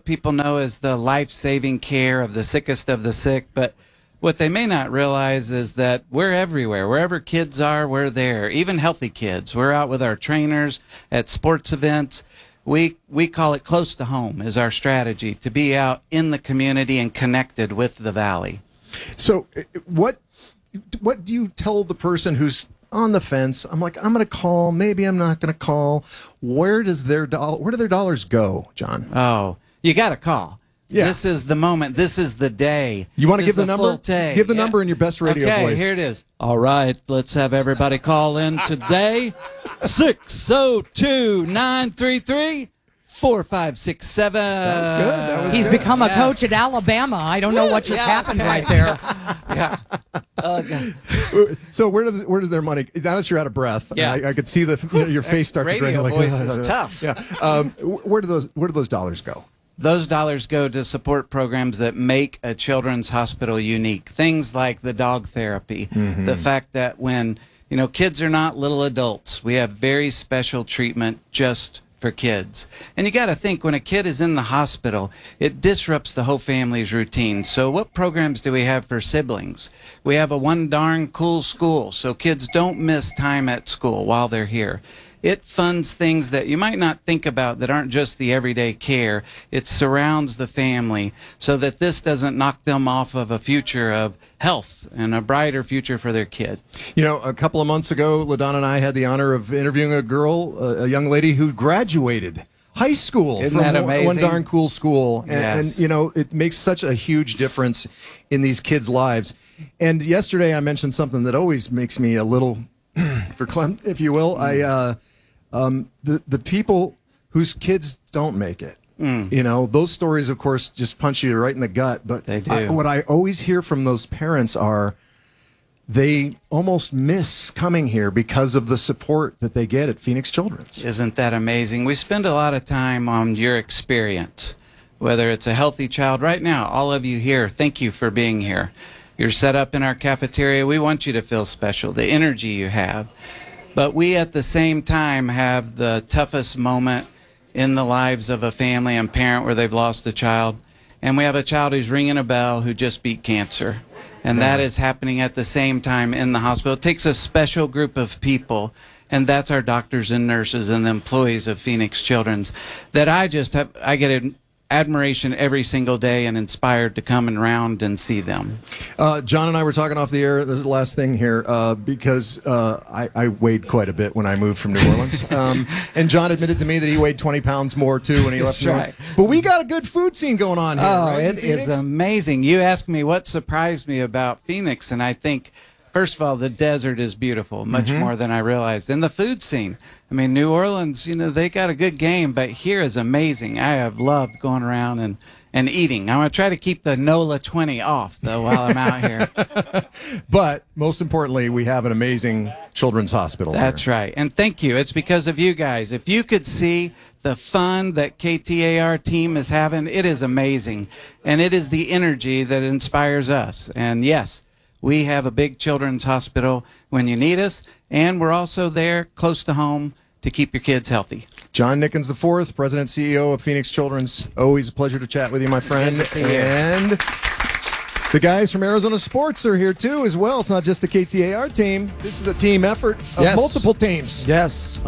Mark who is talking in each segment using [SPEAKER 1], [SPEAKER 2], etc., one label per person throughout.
[SPEAKER 1] people know as the life-saving care of the sickest of the sick, but what they may not realize is that we're everywhere. Wherever kids are, we're there. Even healthy kids. We're out with our trainers at sports events. We call it close to home is our strategy, to be out in the community and connected with the Valley.
[SPEAKER 2] So what do you tell the person who's on the fence? I'm like, I'm going to call. Maybe I'm not going to call. Where do their dollars go, John?
[SPEAKER 1] Oh, you got to call.
[SPEAKER 2] Yeah.
[SPEAKER 1] This is the moment. This is the day.
[SPEAKER 2] You want to
[SPEAKER 1] This
[SPEAKER 2] give
[SPEAKER 1] is
[SPEAKER 2] the
[SPEAKER 1] a
[SPEAKER 2] number?
[SPEAKER 1] full day.
[SPEAKER 2] Give the number in your best radio
[SPEAKER 1] okay,
[SPEAKER 2] voice.
[SPEAKER 1] Here it is. All right, let's have everybody call in today. 602-933-4567.
[SPEAKER 2] That was good. That was
[SPEAKER 3] He's
[SPEAKER 2] good.
[SPEAKER 3] become a coach at Alabama. I don't know what just happened right there.
[SPEAKER 1] Yeah.
[SPEAKER 2] So where does their money? Now that you're out of breath,
[SPEAKER 1] Yeah.
[SPEAKER 2] I could see your face start to
[SPEAKER 1] Radio
[SPEAKER 2] drink.
[SPEAKER 1] voice is tough.
[SPEAKER 2] Yeah. Where do those dollars go?
[SPEAKER 1] Those dollars go to support programs that make a children's hospital unique. Things like the dog therapy, the fact that when kids are not little adults, we have very special treatment just for kids. And you got to think, when a kid is in the hospital, it disrupts the whole family's routine. So what programs do we have for siblings? We have a One Darn Cool School, so kids don't miss time at school while they're here. It funds things that you might not think about that aren't just the everyday care. It surrounds the family so that this doesn't knock them off of a future of health and a brighter future for their kid.
[SPEAKER 2] A couple of months ago, LaDonna and I had the honor of interviewing a young lady who graduated high school
[SPEAKER 1] Isn't
[SPEAKER 2] from
[SPEAKER 1] that amazing?
[SPEAKER 2] One Darn Cool School.
[SPEAKER 1] Yes.
[SPEAKER 2] And it makes such a huge difference in these kids' lives. And yesterday I mentioned something that always makes me a little verklempt, if you will. The people whose kids don't make it. Those stories, of course, just punch you right in the gut. But
[SPEAKER 1] They do.
[SPEAKER 2] What I always hear from those parents are they almost miss coming here because of the support that they get at Phoenix Children's.
[SPEAKER 1] Isn't that amazing? We spend a lot of time on your experience, whether it's a healthy child. Right now, all of you here, thank you for being here. You're set up in our cafeteria. We want you to feel special, the energy you have. But we, at the same time, have the toughest moment in the lives of a family and parent where they've lost a child. And we have a child who's ringing a bell who just beat cancer. And that is happening at the same time in the hospital. It takes a special group of people, and that's our doctors and nurses and the employees of Phoenix Children's, that I get admiration every single day and inspired to come around and see them.
[SPEAKER 2] John and I were talking off the air. This is the last thing here because I weighed quite a bit when I moved from New Orleans. And John admitted to me that he weighed 20 pounds more, too, when he left New Orleans. But we got a good food scene going on here.
[SPEAKER 1] Oh,
[SPEAKER 2] right,
[SPEAKER 1] it is amazing. You asked me what surprised me about Phoenix, and I think, first of all, the desert is beautiful, much more than I realized. And the food scene. I mean, New Orleans, they got a good game, but here is amazing. I have loved going around and eating. I'm going to try to keep the NOLA 20 off, though, while I'm out here.
[SPEAKER 2] But most importantly, we have an amazing children's hospital.
[SPEAKER 1] That's
[SPEAKER 2] here.
[SPEAKER 1] right. And thank you. It's because of you guys. If you could see the fun that KTAR team is having, it is amazing. And it is the energy that inspires us. And yes, we have a big children's hospital when you need us, and we're also there close to home to keep your kids healthy.
[SPEAKER 2] John Nickens IV, President CEO of Phoenix Children's. Always a pleasure to chat with you, my friend.
[SPEAKER 1] Good to see you.
[SPEAKER 2] And the guys from Arizona Sports are here, too, as well. It's not just the KTAR team. This is a team effort of multiple teams.
[SPEAKER 4] Yes.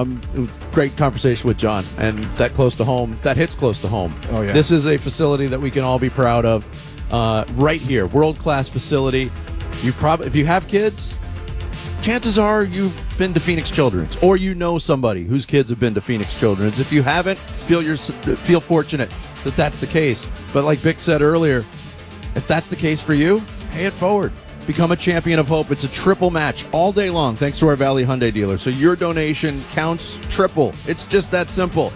[SPEAKER 4] Great conversation with John. And that close to home, that hits close to home.
[SPEAKER 2] Oh, yeah.
[SPEAKER 4] This is a facility that we can all be proud of. Right here, world-class facility. If you have kids, chances are you've been to Phoenix Children's, or you know somebody whose kids have been to Phoenix Children's. If you haven't, feel fortunate that that's the case. But like Vic said earlier, if that's the case for you, pay it forward. Become a champion of hope. It's a triple match all day long, thanks to our Valley Hyundai dealer. So your donation counts triple. It's just that simple.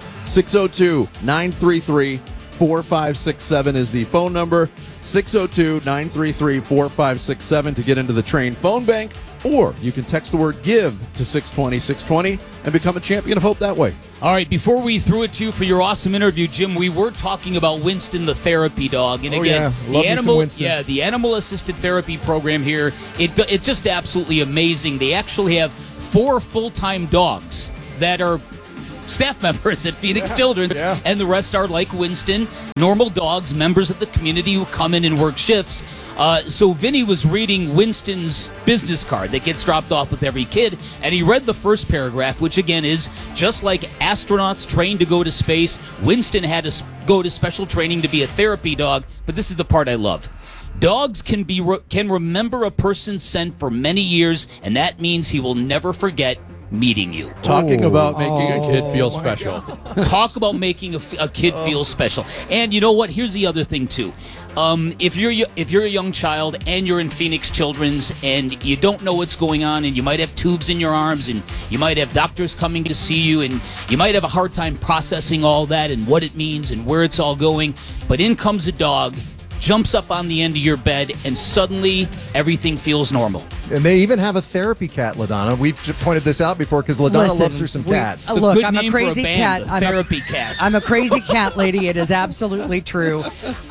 [SPEAKER 4] 602-933-4567 is the phone number. 602-933-4567 to get into the Train phone bank. Or you can text the word GIVE to 620-620 and become a champion of hope that way.
[SPEAKER 5] All right, before we threw it to you for your awesome interview, Jim, we were talking about Winston the therapy dog. And again,
[SPEAKER 2] love me some Winston.
[SPEAKER 5] the animal assisted therapy program here, it's just absolutely amazing. They actually have 4 full-time dogs that are staff members at Phoenix Children's,
[SPEAKER 2] yeah.
[SPEAKER 5] and the rest are like Winston, normal dogs, members of the community who come in and work shifts. So Vinny was reading Winston's business card that gets dropped off with every kid, and he read the first paragraph, which again is just like astronauts trained to go to space, Winston had to go to special training to be a therapy dog, but this is the part I love. Dogs can remember a person's scent for many years, and that means he will never forget meeting you.
[SPEAKER 4] Talking about making a kid feel special.
[SPEAKER 5] Talk about making a kid feel special. And you know what? Here's the other thing too. If you're a young child and you're in Phoenix Children's and you don't know what's going on, and you might have tubes in your arms, and you might have doctors coming to see you, and you might have a hard time processing all that and what it means and where it's all going, but in comes a dog, jumps up on the end of your bed, and suddenly everything feels normal.
[SPEAKER 2] And they even have a therapy cat, LaDonna. We've pointed this out before because LaDonna
[SPEAKER 3] Listen,
[SPEAKER 2] loves her some cats.
[SPEAKER 5] It's a
[SPEAKER 3] Look,
[SPEAKER 5] good
[SPEAKER 3] I'm a
[SPEAKER 5] name for
[SPEAKER 3] crazy
[SPEAKER 5] band,
[SPEAKER 3] cat.
[SPEAKER 5] Therapy cats.
[SPEAKER 3] I'm a crazy cat lady. It is absolutely true.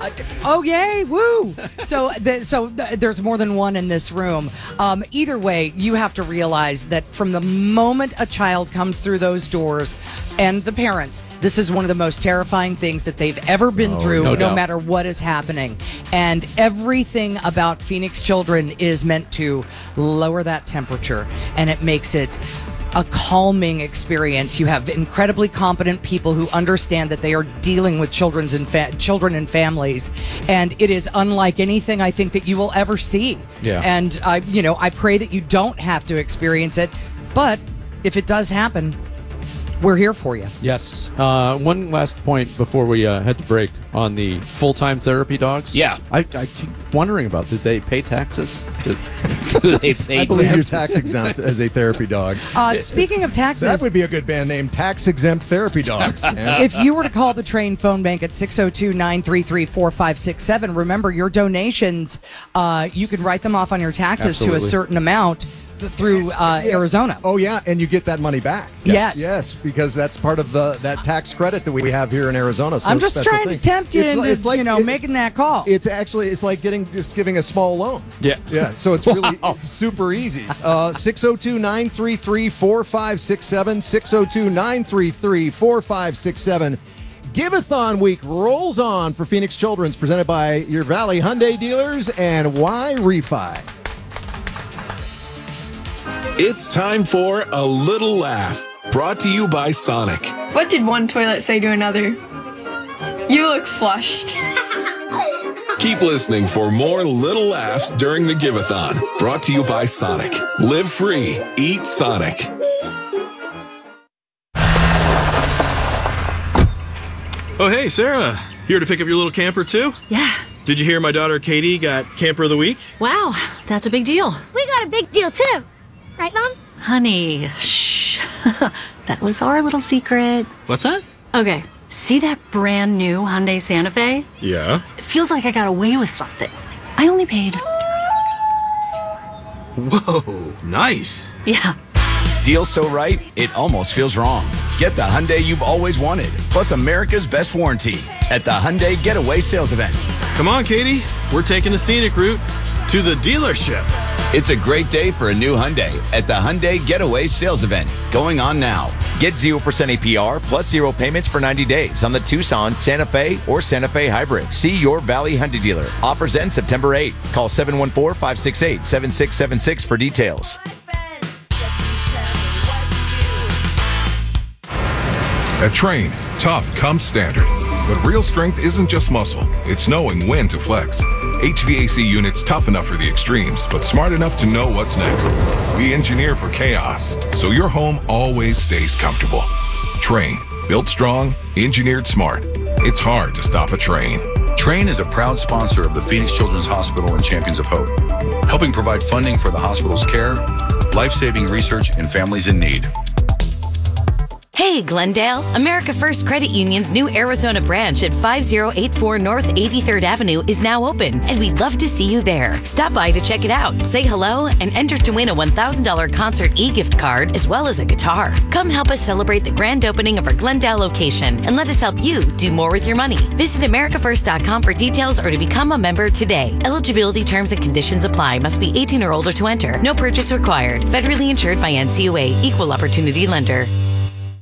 [SPEAKER 3] Oh, yay. Woo. So there's more than one in this room. Either way, you have to realize that from the moment a child comes through those doors, and the parents, this is one of the most terrifying things that they've ever been through,
[SPEAKER 4] no
[SPEAKER 3] no
[SPEAKER 4] doubt.
[SPEAKER 3] matter what is happening. And everything about Phoenix Children is meant to lower that temperature, and it makes it a calming experience. You have incredibly competent people who understand that they are dealing with children and families, and it is unlike anything I think that you will ever see.
[SPEAKER 4] Yeah.
[SPEAKER 3] And I pray that you don't have to experience it, but if it does happen, we're here for you.
[SPEAKER 4] Yes. One last point before we head to break on the full-time therapy dogs.
[SPEAKER 5] Yeah.
[SPEAKER 4] I keep wondering about, did they pay taxes?
[SPEAKER 5] Do they pay
[SPEAKER 2] I believe
[SPEAKER 5] tax?
[SPEAKER 2] you're tax exempt as a therapy dog.
[SPEAKER 3] Speaking of taxes,
[SPEAKER 2] That would be a good band name, Tax Exempt Therapy Dogs. Yeah.
[SPEAKER 3] if you were to call the Train phone bank at 602-933-4567, remember your donations, you can write them off on your taxes to a
[SPEAKER 4] Absolutely.
[SPEAKER 3] certain amount through Arizona.
[SPEAKER 2] Oh yeah, and you get that money back.
[SPEAKER 3] Yes.
[SPEAKER 2] yes, because that's part of that tax credit that we have here in Arizona. So
[SPEAKER 3] I'm just
[SPEAKER 2] special
[SPEAKER 3] trying
[SPEAKER 2] thing.
[SPEAKER 3] to tempt you into
[SPEAKER 2] It's like
[SPEAKER 3] making that call.
[SPEAKER 2] It's like giving a small loan.
[SPEAKER 4] Yeah.
[SPEAKER 2] Yeah, so it's really it's super easy. 602-933-4567, 602-933-4567. Give-a-thon week rolls on for Phoenix Children's, presented by your Valley Hyundai dealers and Y Refi.
[SPEAKER 6] It's time for A Little Laugh, brought to you by Sonic.
[SPEAKER 7] What did one toilet say to another? You look flushed.
[SPEAKER 6] Keep listening for more little laughs during the Give-a-thon, brought to you by Sonic. Live free, eat Sonic.
[SPEAKER 8] Oh, hey, Sarah. Here to pick up your little camper, too?
[SPEAKER 9] Yeah.
[SPEAKER 8] Did you hear my daughter Katie got Camper of the Week?
[SPEAKER 9] Wow, that's a big deal.
[SPEAKER 10] We got a big deal too. Right, Mom?
[SPEAKER 9] Honey, shh. That was our little secret.
[SPEAKER 8] What's that?
[SPEAKER 9] Okay, see that brand new Hyundai Santa Fe?
[SPEAKER 8] Yeah.
[SPEAKER 9] It feels like I got away with something. I only paid.
[SPEAKER 8] Whoa, nice.
[SPEAKER 9] Yeah.
[SPEAKER 11] Deal so right, it almost feels wrong. Get the Hyundai you've always wanted, plus America's best warranty at the Hyundai Getaway Sales Event.
[SPEAKER 8] Come on, Katie. We're taking the scenic route to the dealership.
[SPEAKER 11] It's a great day for a new Hyundai at the Hyundai Getaway Sales Event, going on now. Get 0% APR plus 0 payments for 90 days on the Tucson, Santa Fe, or Santa Fe Hybrid. See your Valley Hyundai dealer. Offers end September 8th. Call 714-568-7676 for details.
[SPEAKER 6] At Train, tough comes standard. But real strength isn't just muscle, it's knowing when to flex. HVAC units tough enough for the extremes, but smart enough to know what's next. We engineer for chaos, so your home always stays comfortable. Train, built strong, engineered smart. It's hard to stop a train.
[SPEAKER 12] Train is a proud sponsor of the Phoenix Children's Hospital and Champions of Hope, helping provide funding for the hospital's care, life-saving research, and families in need.
[SPEAKER 13] Hey, Glendale. America First Credit Union's new Arizona branch at 5084 North 83rd Avenue is now open, and we'd love to see you there. Stop by to check it out, say hello, and enter to win a $1,000 concert e-gift card as well as a guitar. Come help us celebrate the grand opening of our Glendale location, and let us help you do more with your money. Visit AmericaFirst.com for details or to become a member today. Eligibility terms and conditions apply. Must be 18 or older to enter. No purchase required. Federally insured by NCUA. Equal Opportunity Lender.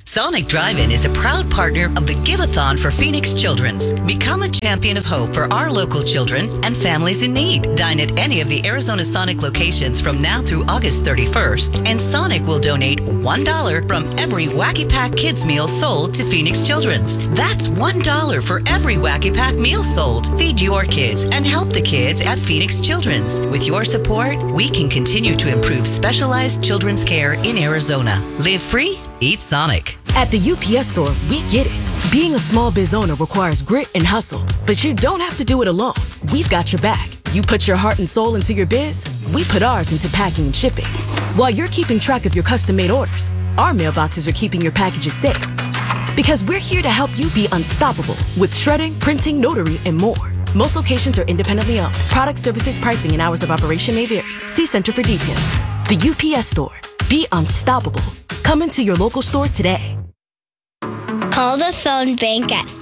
[SPEAKER 14] Sonic Drive-In is a proud partner of the Give-a-thon for Phoenix Children's. Become a champion of hope for our local children and families in need. Dine at any of the Arizona Sonic locations from now through August 31st, and Sonic will donate $1 from every Wacky Pack Kids meal sold to Phoenix Children's. That's $1 for every Wacky Pack meal sold. Feed your kids and help the kids at Phoenix Children's. With your support, we can continue to improve specialized children's care in Arizona. Live free, eat Sonic.
[SPEAKER 15] At the UPS Store, we get it. Being a small biz owner requires grit and hustle, but you don't have to do it alone. We've got your back. You put your heart and soul into your biz, we put ours into packing and shipping. While you're keeping track of your custom-made orders, our mailboxes are keeping your packages safe. Because we're here to help you be unstoppable with shredding, printing, notary, and more. Most locations are independently owned. Product, services, pricing, and hours of operation may vary. See Center for details. The UPS Store. Be unstoppable. Come into your local store today.
[SPEAKER 10] Call the phone bank at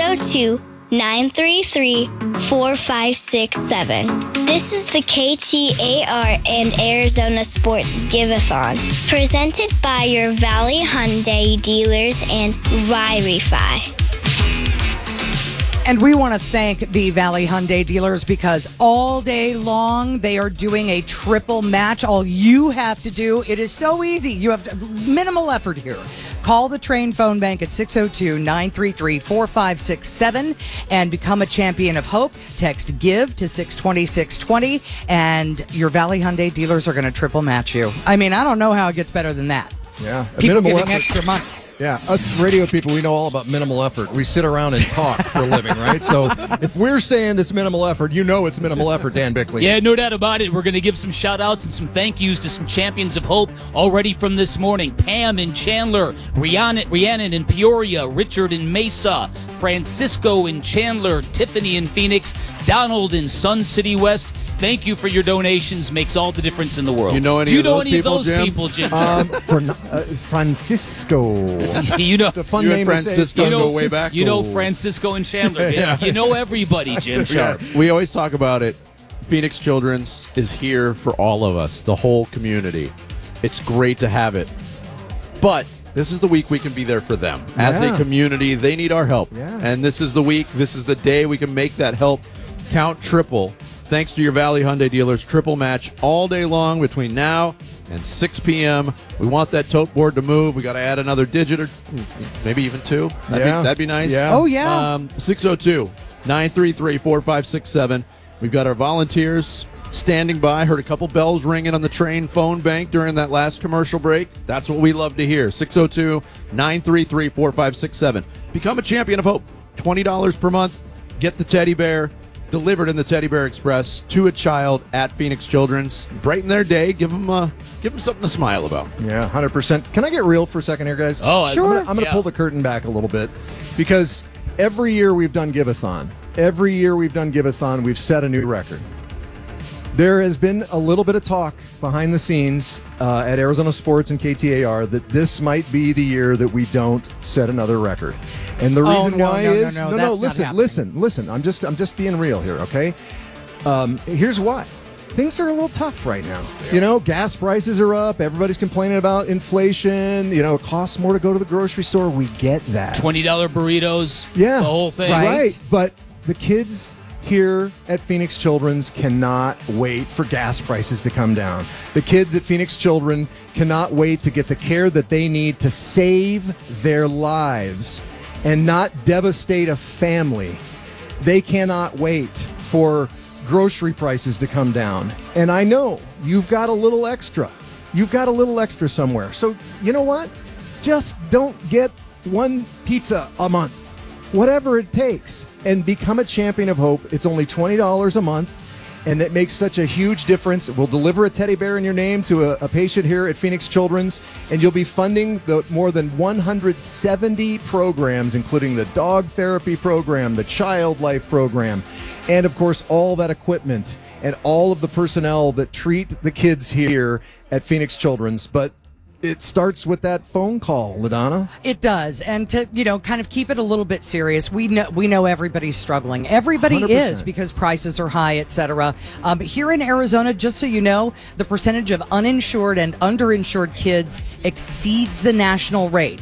[SPEAKER 10] 602-933-4567. This is the KTAR and Arizona Sports Give-a-thon, presented by your Valley Hyundai dealers and Rye-Refi.
[SPEAKER 3] And we want to thank the Valley Hyundai dealers because all day long they are doing a triple match. All you have to do, it is so easy. You have minimal effort here. Call the Train phone bank at 602-933-4567 and become a champion of hope. Text GIVE to 620-620 and your Valley Hyundai dealers are going to triple match you. I mean, I don't know how it gets better than that.
[SPEAKER 2] Yeah.
[SPEAKER 3] People
[SPEAKER 2] minimal
[SPEAKER 3] giving
[SPEAKER 2] effort.
[SPEAKER 3] extra money.
[SPEAKER 2] Yeah, us radio people, we know all about minimal effort. We sit around and talk for a living, right? So if we're saying it's minimal effort, you know it's minimal effort, Dan Bickley.
[SPEAKER 5] Yeah, no doubt about it. We're going to give some shout-outs and some thank yous to some champions of hope already from this morning. Pam in Chandler, Rhiannon in Peoria, Richard in Mesa, Francisco in Chandler, Tiffany in Phoenix, Donald in Sun City West. Thank you for your donations. Makes all the difference in the world.
[SPEAKER 4] You know any
[SPEAKER 5] Do you
[SPEAKER 4] of
[SPEAKER 5] know
[SPEAKER 4] those
[SPEAKER 5] any
[SPEAKER 4] people,
[SPEAKER 5] of those
[SPEAKER 4] Jim?
[SPEAKER 5] people, Jim?
[SPEAKER 2] Francisco.
[SPEAKER 5] You know,
[SPEAKER 2] it's a fun
[SPEAKER 4] you
[SPEAKER 2] name.
[SPEAKER 4] and Francisco
[SPEAKER 2] to say.
[SPEAKER 4] go way back.
[SPEAKER 5] You know Francisco and Chandler.
[SPEAKER 2] Yeah.
[SPEAKER 5] You know everybody, Jim Sharp.
[SPEAKER 4] We always talk about it. Phoenix Children's is here for all of us, the whole community. It's great to have it. But this is the week we can be there for them. As a community, they need our help.
[SPEAKER 2] Yeah.
[SPEAKER 4] And this is the week, this is the day we can make that help count triple. Thanks to your Valley Hyundai dealers, triple match all day long between now and 6 p.m. We want that tote board to move. We got to add another digit or maybe even two. That'd be nice.
[SPEAKER 2] Yeah.
[SPEAKER 3] Oh, yeah.
[SPEAKER 4] 602-933-4567. We've got our volunteers standing by. Heard a couple bells ringing on the Train phone bank during that last commercial break. That's what we love to hear. 602-933-4567. Become a champion of hope. $20 per month. Get the teddy bear delivered in the Teddy Bear Express to a child at Phoenix Children's. Brighten their day. Give them something to smile about.
[SPEAKER 2] Yeah, 100%. Can I get real for a second here, guys?
[SPEAKER 5] Oh,
[SPEAKER 3] sure.
[SPEAKER 2] I'm going to pull the curtain back a little bit because every year we've done Give-a-thon. We've set a new record. There has been a little bit of talk behind the scenes at Arizona Sports and KTAR that this might be the year that we don't set another record. And the reason why is listen. I'm just being real here, okay? Here's why. Things are a little tough right now. You know, gas prices are up. Everybody's complaining about inflation. You know, it costs more to go to the grocery store. We get that.
[SPEAKER 5] $20 burritos.
[SPEAKER 2] Yeah.
[SPEAKER 5] The whole thing.
[SPEAKER 2] Right. But the kids here at Phoenix Children's cannot wait for gas prices to come down. The kids at Phoenix Children cannot wait to get the care that they need to save their lives and not devastate a family. They cannot wait for grocery prices to come down. And I know you've got a little extra. You've got a little extra somewhere. So you know what? Just don't get one pizza a month. Whatever it takes, and become a champion of hope. It's only $20 a month, and that makes such a huge difference. We'll deliver a teddy bear in your name to a patient here at Phoenix Children's, and you'll be funding the more than 170 programs, including the dog therapy program, the child life program, and of course, all that equipment and all of the personnel that treat the kids here at Phoenix Children's. But it starts with that phone call, LaDonna.
[SPEAKER 3] It does. And to, kind of keep it a little bit serious, we know everybody's struggling. Everybody
[SPEAKER 2] 100%.
[SPEAKER 3] is because prices are high, et cetera. Here in Arizona, just so you know, the percentage of uninsured and underinsured kids exceeds the national rate.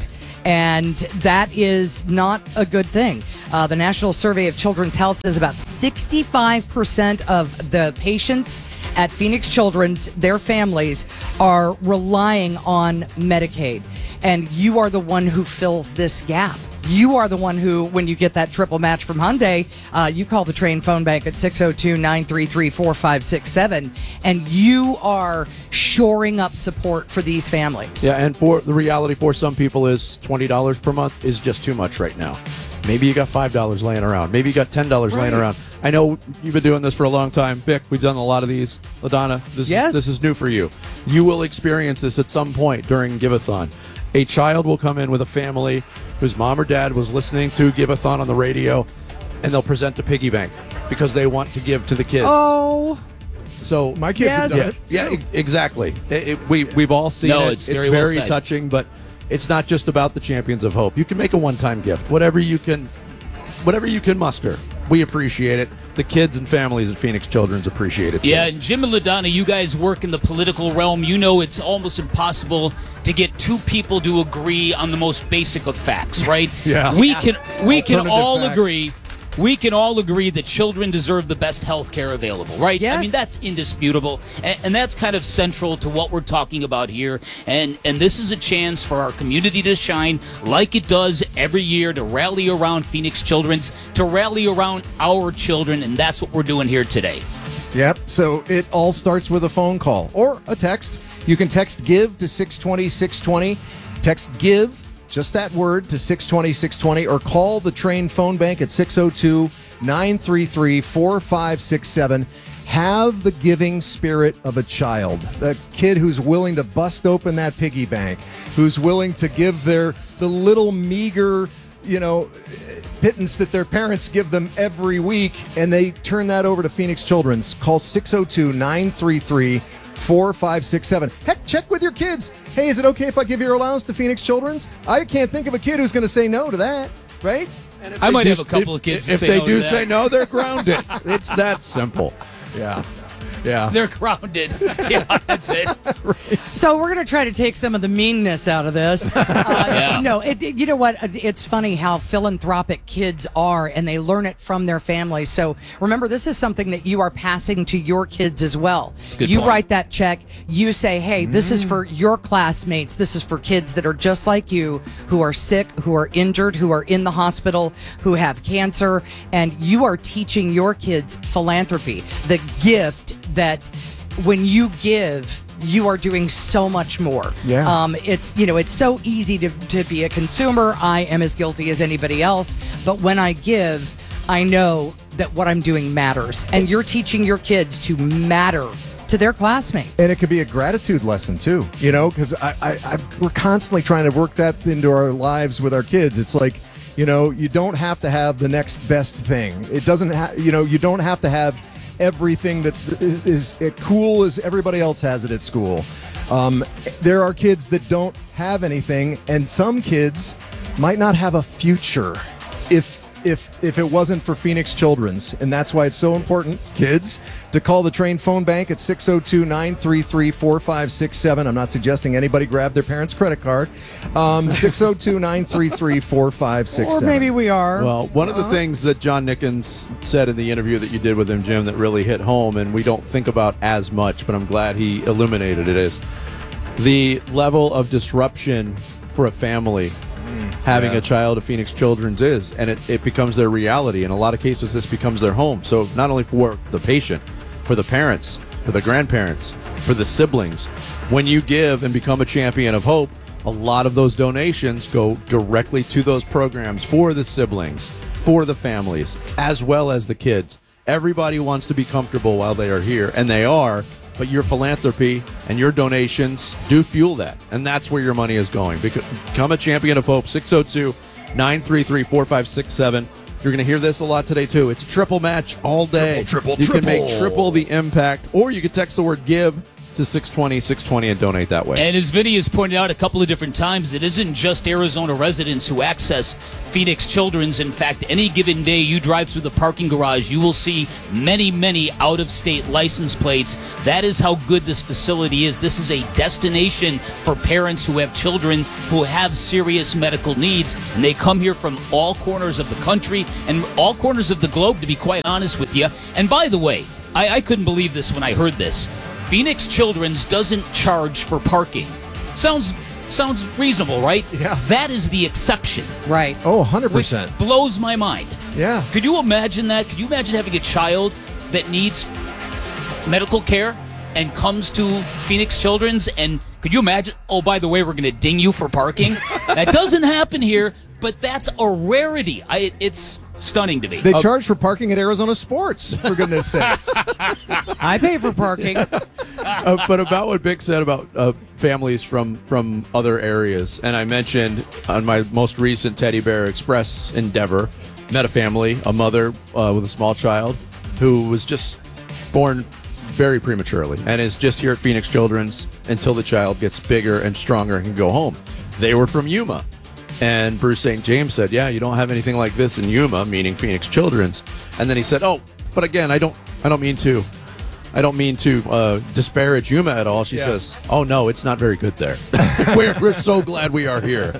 [SPEAKER 3] And that is not a good thing. The National Survey of Children's Health says about 65% of the patients at Phoenix Children's, their families, are relying on Medicaid. And you are the one who fills this gap. You are the one who, when you get that triple match from Hyundai, you call the Train phone bank at 602-933-4567, and you are shoring up support for these families.
[SPEAKER 4] Yeah, and for the reality for some people is $20 per month is just too much right now. Maybe you got $5 laying around. Maybe you got $10 laying around. I know you've been doing this for a long time. Vic, we've done a lot of these. LaDonna, this is new for you. You will experience this at some point during Give-A-Thon. A child will come in with a family whose mom or dad was listening to Give-A-Thon on the radio, and they'll present a piggy bank because they want to give to the kids.
[SPEAKER 3] Oh.
[SPEAKER 4] So
[SPEAKER 2] my kids have done it.
[SPEAKER 4] Yeah, exactly. We've all seen it.
[SPEAKER 5] It's very well said.
[SPEAKER 4] touching, but it's not just about the Champions of Hope. You can make a one-time gift, whatever you can muster. We appreciate it. The kids and families at Phoenix Children's appreciate it too.
[SPEAKER 5] Yeah, and Jim and LaDonna, you guys work in the political realm. You know it's almost impossible to get two people to agree on the most basic of facts, right?
[SPEAKER 2] Yeah.
[SPEAKER 5] We can all
[SPEAKER 2] facts.
[SPEAKER 5] agree. We can all agree that children deserve the best health care available, right?
[SPEAKER 3] Yes.
[SPEAKER 5] I mean, that's indisputable. And that's kind of central to what we're talking about here. And this is a chance for our community to shine like it does every year, to rally around Phoenix Children's, to rally around our children. And that's what we're doing here today.
[SPEAKER 2] Yep. So it all starts with a phone call or a text. You can text GIVE to 620-620. Text GIVE, just that word, to 620-620, or call the Train phone bank at 602-933-4567. Have the giving spirit of a child, a kid who's willing to bust open that piggy bank, who's willing to give the little meager, pittance that their parents give them every week, and they turn that over to Phoenix Children's. Call 602-933-4567. Heck, check with your kids. Hey, is it okay if I give your allowance to Phoenix Children's? I can't think of a kid who's going to say no to that, right?
[SPEAKER 5] I might have a couple of kids
[SPEAKER 4] If
[SPEAKER 5] say
[SPEAKER 4] they
[SPEAKER 5] no
[SPEAKER 4] do
[SPEAKER 5] to that.
[SPEAKER 4] say no, they're grounded. It's that simple. Yeah.
[SPEAKER 5] They're grounded. Yeah, that's it.
[SPEAKER 3] So we're going to try to take some of the meanness out of this. No, you know what? It's funny how philanthropic kids are, and they learn it from their families. So remember, this is something that you are passing to your kids as well. You
[SPEAKER 5] point.
[SPEAKER 3] write that check. You say, hey, this is for your classmates. This is for kids that are just like you, who are sick, who are injured, who are in the hospital, who have cancer. And you are teaching your kids philanthropy, the gift that when you give, you are doing so much more.
[SPEAKER 2] Yeah.
[SPEAKER 3] It's so easy to be a consumer. I am as guilty as anybody else. But when I give, I know that what I'm doing matters. And you're teaching your kids to matter to their classmates.
[SPEAKER 2] And it could be a gratitude lesson too, because we're constantly trying to work that into our lives with our kids. It's like, you don't have to have the next best thing. It doesn't you don't have to have everything that's is cool as everybody else has it at school. There are kids that don't have anything, and some kids might not have a future if it wasn't for Phoenix Children's. And that's why it's so important, kids, to call the Train phone bank at 602-933-4567. I'm not suggesting anybody grab their parents' credit card. 602-933-4567.
[SPEAKER 3] Or maybe we are.
[SPEAKER 4] Well, one of the things that John Nickens said in the interview that you did with him, Jim, that really hit home, and we don't think about as much, but I'm glad he illuminated it, is the level of disruption for a family having a child at Phoenix Children's is, and it becomes their reality. In a lot of cases, this becomes their home. So not only for the patient, for the parents, for the grandparents, for the siblings, when you give and become a champion of hope, a lot of those donations go directly to those programs for the siblings, for the families, as well as the kids. Everybody wants to be comfortable while they are here, and they are. But your philanthropy and your donations do fuel that. And that's where your money is going. Become a champion of hope. 602-933-4567. You're going to hear this a lot today, too. It's a triple match all day.
[SPEAKER 2] Triple.
[SPEAKER 4] You can make triple the impact. Or you can text the word GIVE to 620 and donate that way.
[SPEAKER 5] And as Vinny has pointed out a couple of different times, it isn't just Arizona residents who access Phoenix Children's. In fact, any given day you drive through the parking garage, you will see many out-of-state license plates. That is how good this facility is. This is a destination for parents who have children who have serious medical needs, and they come here from all corners of the country and all corners of the globe, to be quite honest with you. And by the way, I couldn't believe this when I heard this. Phoenix Children's doesn't charge for parking. Sounds reasonable, right?
[SPEAKER 2] Yeah.
[SPEAKER 5] That is the exception.
[SPEAKER 3] Right.
[SPEAKER 2] Oh, 100%.
[SPEAKER 5] Which blows my mind.
[SPEAKER 2] Yeah.
[SPEAKER 5] Could you imagine that? Could you imagine having a child that needs medical care and comes to Phoenix Children's, and could you imagine, oh, by the way, we're going to ding you for parking? That doesn't happen here, but that's a rarity. It's stunning to me.
[SPEAKER 2] They charge for parking at Arizona Sports, for goodness sakes.
[SPEAKER 3] I pay for parking.
[SPEAKER 4] But about what Vic said about families from other areas, and I mentioned on my most recent Teddy Bear Express endeavor, met a family, a mother with a small child who was just born very prematurely and is just here at Phoenix Children's until the child gets bigger and stronger and can go home. They were from Yuma. And Bruce St. James said, yeah, you don't have anything like this in Yuma, meaning Phoenix Children's. And then he said, oh, but again, I don't mean to disparage Yuma at all. She says, oh, no, it's not very good there. We're so glad we are here.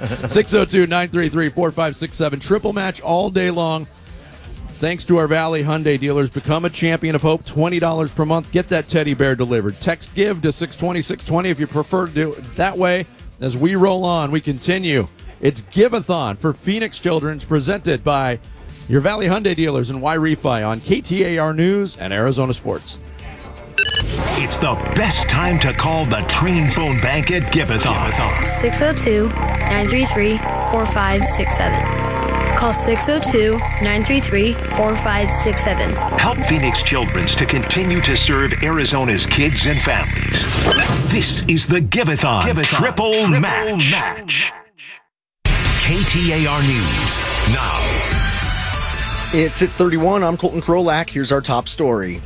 [SPEAKER 4] 602-933-4567. Triple match all day long. Thanks to our Valley Hyundai dealers. Become a champion of hope. $20 per month. Get that teddy bear delivered. Text GIVE to 620-620 if you prefer to do it that way. As we roll on, we continue. It's Give-a-thon for Phoenix Children's, presented by your Valley Hyundai dealers and Y-Refi on KTAR News and Arizona Sports.
[SPEAKER 16] It's the best time to call the Train Phone Bank at Give-a-thon.
[SPEAKER 7] 602-933-4567. Call 602-933-4567.
[SPEAKER 16] Help Phoenix Children's to continue to serve Arizona's kids and families. This is the Give-a-thon Triple Match. KTAR News now.
[SPEAKER 17] It's 6:31. I'm Colton Krolak. Here's our top story.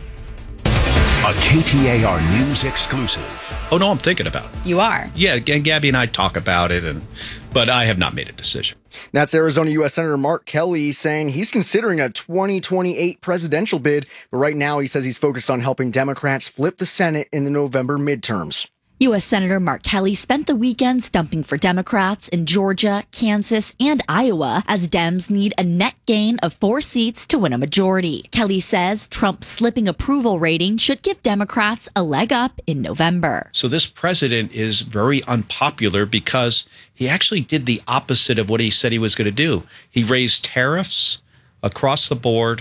[SPEAKER 16] A KTAR News exclusive.
[SPEAKER 18] Oh, no, I'm thinking about it.
[SPEAKER 7] You are?
[SPEAKER 18] Yeah, and Gabby and I talk about it, but I have not made a decision.
[SPEAKER 17] That's Arizona U.S. Senator Mark Kelly saying he's considering a 2028 presidential bid, but right now he says he's focused on helping Democrats flip the Senate in the November midterms.
[SPEAKER 19] U.S. Senator Mark Kelly spent the weekend stumping for Democrats in Georgia, Kansas, and Iowa as Dems need a net gain of 4 seats to win a majority. Kelly says Trump's slipping approval rating should give Democrats a leg up in November.
[SPEAKER 18] So this president is very unpopular because he actually did the opposite of what he said he was going to do. He raised tariffs across the board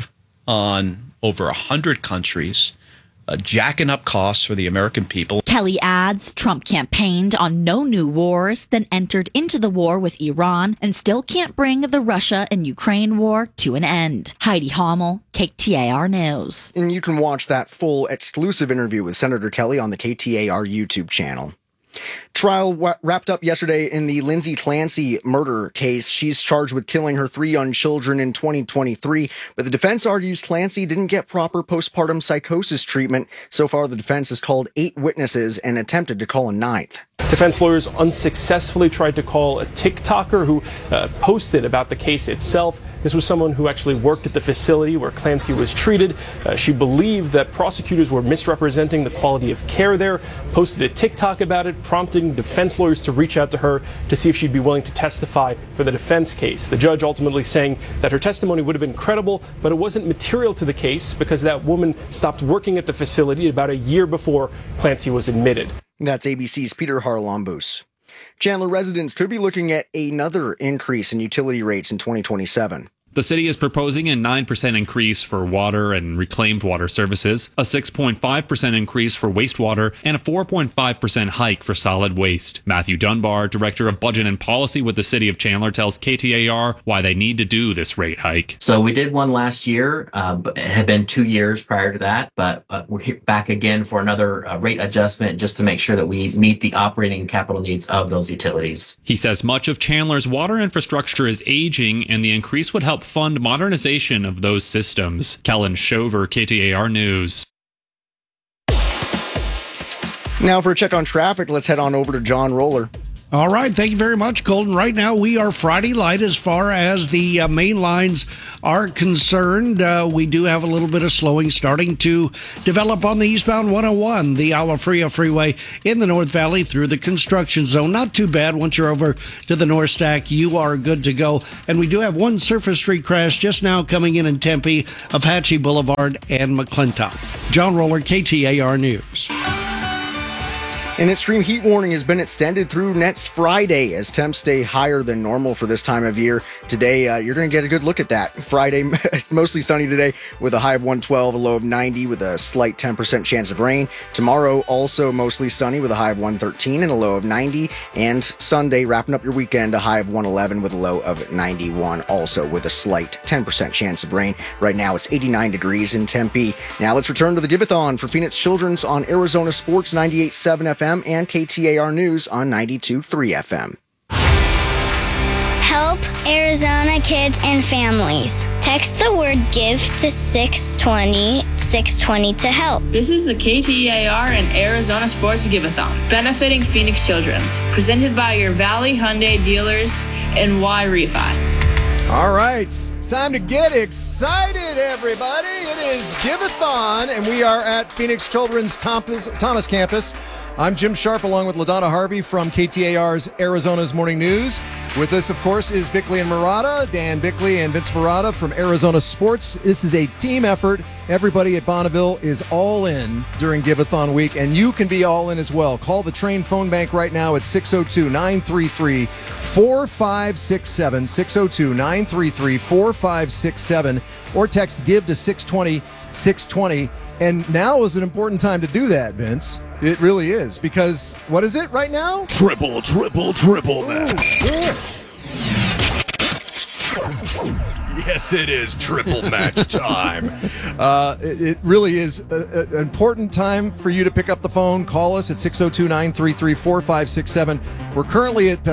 [SPEAKER 18] on over 100 countries, jacking up costs for the American people.
[SPEAKER 19] Kelly adds Trump campaigned on no new wars, then entered into the war with Iran, and still can't bring the Russia and Ukraine war to an end. Heidi Hommel, KTAR News.
[SPEAKER 17] And you can watch that full exclusive interview with Senator Kelly on the KTAR YouTube channel. Trial wrapped up yesterday in the Lindsay Clancy murder case. She's charged with killing her 3 young children in 2023, but the defense argues Clancy didn't get proper postpartum psychosis treatment. So far, the defense has called 8 witnesses and attempted to call a 9th.
[SPEAKER 20] Defense lawyers unsuccessfully tried to call a TikToker who posted about the case itself. This was someone who actually worked at the facility where Clancy was treated. She believed that prosecutors were misrepresenting the quality of care there, posted a TikTok about it, prompting defense lawyers to reach out to her to see if she'd be willing to testify for the defense case. The judge ultimately saying that her testimony would have been credible, but it wasn't material to the case because that woman stopped working at the facility about a year before Clancy was admitted.
[SPEAKER 17] That's ABC's Peter Harlambous. Chandler residents could be looking at another increase in utility rates in 2027.
[SPEAKER 21] The city is proposing a 9% increase for water and reclaimed water services, a 6.5% increase for wastewater, and a 4.5% hike for solid waste. Matthew Dunbar, Director of Budget and Policy with the City of Chandler, tells KTAR why they need to do this rate hike.
[SPEAKER 22] So we did one last year, but it had been 2 years prior to that, but we're back again for another rate adjustment just to make sure that we meet the operating and capital needs of those utilities.
[SPEAKER 21] He says much of Chandler's water infrastructure is aging, and the increase would help fund modernization of those systems. Kellen Shover, KTAR News.
[SPEAKER 17] Now for a check on traffic, let's head on over to John Roller.
[SPEAKER 1] All right, thank you very much, Colton. Right now, we are Friday light as far as the main lines are concerned. We do have a little bit of slowing starting to develop on the eastbound 101, the Agua Fria Freeway in the North Valley through the construction zone. Not too bad. Once you're over to the North Stack, you are good to go. And we do have one surface street crash just now coming in Tempe, Apache Boulevard and McClintock. John Roller, KTAR News.
[SPEAKER 17] An extreme heat warning has been extended through next Friday as temps stay higher than normal for this time of year. Today, you're going to get a good look at that. Friday, mostly sunny today with a high of 112, a low of 90 with a slight 10% chance of rain. Tomorrow, also mostly sunny with a high of 113 and a low of 90. And Sunday, wrapping up your weekend, a high of 111 with a low of 91, also with a slight 10% chance of rain. Right now, it's 89 degrees in Tempe. Now let's return to the Giveathon for Phoenix Children's on Arizona Sports 98.7 FM. And KTAR News on 92.3 FM.
[SPEAKER 10] Help Arizona kids and families. Text the word GIVE to 620 to help.
[SPEAKER 9] This is the KTAR and Arizona Sports Giveathon, benefiting Phoenix Children's, presented by your Valley Hyundai dealers and Y Refi.
[SPEAKER 2] All right, time to get excited, everybody. It is Giveathon, and we are at Phoenix Children's Thomas campus. I'm Jim Sharp, along with LaDonna Harvey from KTAR's Arizona's Morning News. With us, of course, is Bickley and Murata, Dan Bickley and Vince Murata from Arizona Sports. This is a team effort. Everybody at Bonneville is all in during Giveathon week, and you can be all in as well. Call the Train phone bank right now at 602-933-4567, 602-933-4567, or text GIVE to 620. And now is an important time to do that, Vince. It really is, because what is it right now?
[SPEAKER 4] Triple match. Yes, it is triple match time.
[SPEAKER 2] It really is an important time for you to pick up the phone. Call us at 602-933-4567. We're currently at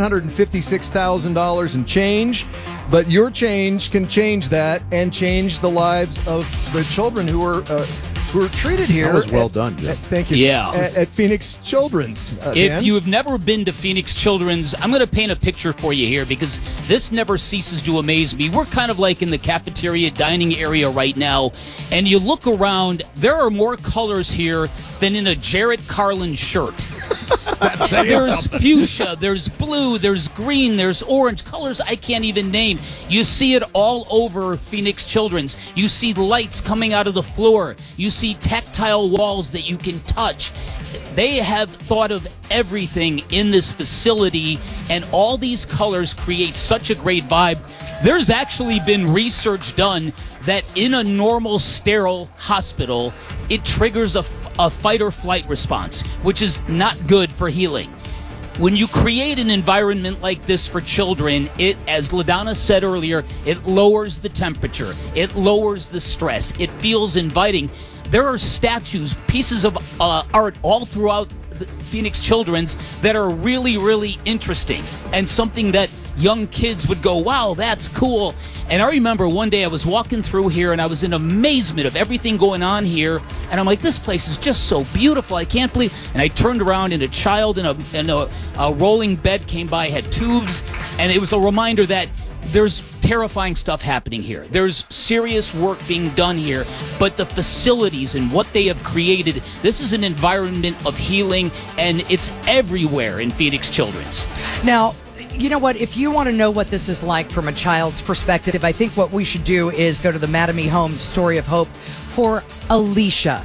[SPEAKER 2] $756,000 in change, but your change can change that and change the lives of the children who are treated here.
[SPEAKER 4] That was well done, Jim.
[SPEAKER 2] Thank you.
[SPEAKER 5] Yeah.
[SPEAKER 2] At Phoenix Children's.
[SPEAKER 5] If you have never been to Phoenix Children's, I'm going to paint a picture for you here because this never ceases to amaze me. We're kind of like in the cafeteria dining area right now, and you look around, there are more colors here than in a Jarrett Carlin shirt. There's fuchsia, there's blue, there's green, there's orange, colors I can't even name. You see it all over Phoenix Children's. You see lights coming out of the floor. You see tactile walls that you can touch. They have thought of everything in this facility, and all these colors create such a great vibe. There's actually been research done that in a normal sterile hospital, it triggers a fight or flight response, which is not good for healing. When you create an environment like this for children, it, as LaDonna said earlier, it lowers the temperature, it lowers the stress, it feels inviting. There are statues, pieces of art all throughout the Phoenix Children's that are really, really interesting and something that young kids would go, wow, that's cool. And I remember one day I was walking through here and I was in amazement of everything going on here. And I'm like, this place is just so beautiful. I can't believe. And I turned around and a child in a rolling bed came by, had tubes. And it was a reminder that there's terrifying stuff happening here. There's serious work being done here, but the facilities and what they have created, this is an environment of healing, and it's everywhere in Phoenix Children's.
[SPEAKER 3] Now, you know what? If you want to know what this is like from a child's perspective, I think what we should do is go to the Mattamy Homes Story of Hope for Alicia.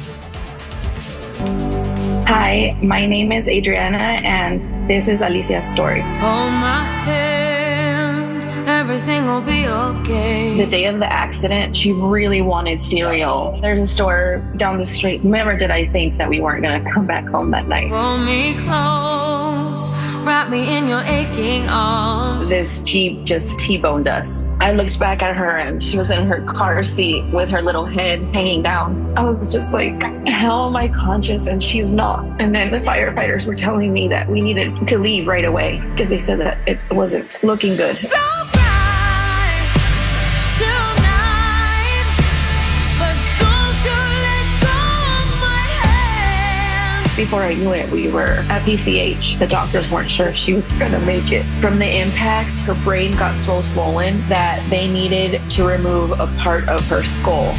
[SPEAKER 23] Hi, my name is Adriana, and this is Alicia's story.
[SPEAKER 24] Hold my hand, everything will be okay.
[SPEAKER 23] The day of the accident, she really wanted cereal. There's a store down the street. Never did I think that we weren't going to come back home that night.
[SPEAKER 24] Pull me close, wrap me in your aching arms.
[SPEAKER 23] This Jeep just T-boned us. I looked back at her and she was in her car seat with her little head hanging down. I was just like, how am I conscious and she's not? And then the firefighters were telling me that we needed to leave right away because they said that it wasn't looking good.
[SPEAKER 24] So bright tonight, but don't you let go of my hand.
[SPEAKER 23] before I knew it, we were at PCH. The doctors weren't sure if she was going to make it. From the impact, her brain got so swollen that they needed to remove a part of her skull.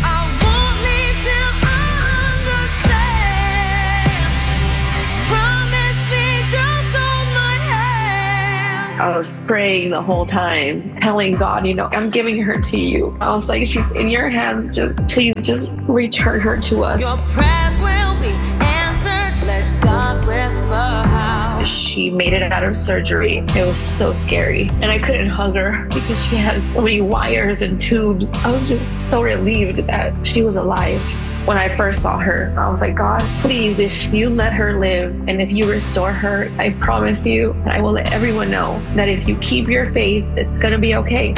[SPEAKER 23] I was praying the whole time, telling God, I'm giving her to you. I was like, she's in your hands. Please just return her to us.
[SPEAKER 24] Your prayers will be answered. Let God whisper how.
[SPEAKER 23] She made it out of surgery. It was so scary. And I couldn't hug her because she had so many wires and tubes. I was just so relieved that she was alive. When I first saw her, I was like, God, please, if you let her live and if you restore her, I promise you, I will let everyone know that if you keep your faith, it's going to be okay.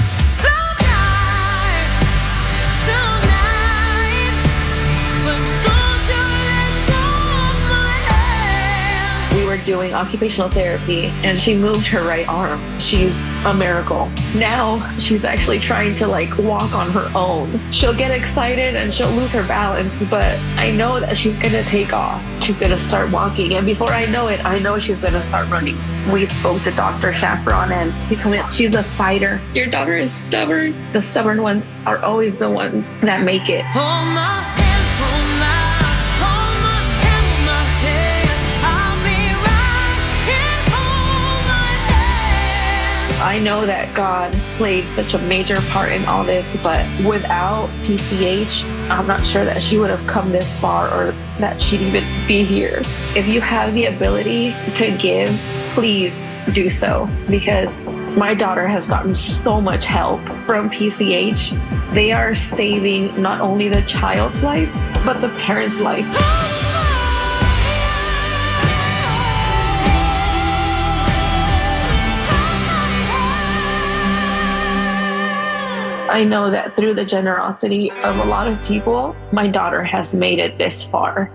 [SPEAKER 23] Doing occupational therapy, and she moved her right arm. She's a miracle. Now she's actually trying to walk on her own. She'll get excited and she'll lose her balance, but I know that she's gonna take off. She's gonna start walking, and before I know it, I know she's gonna start running. We spoke to Dr. Chaperon, and he told me she's a fighter. Your daughter is stubborn. The stubborn ones are always the ones that make it. I know that God played such a major part in all this, but without PCH, I'm not sure that she would have come this far or that she'd even be here. If you have the ability to give, please do so, because my daughter has gotten so much help from PCH. They are saving not only the child's life, but the parent's life. I know that through the generosity of a lot of people, my daughter has made it this far.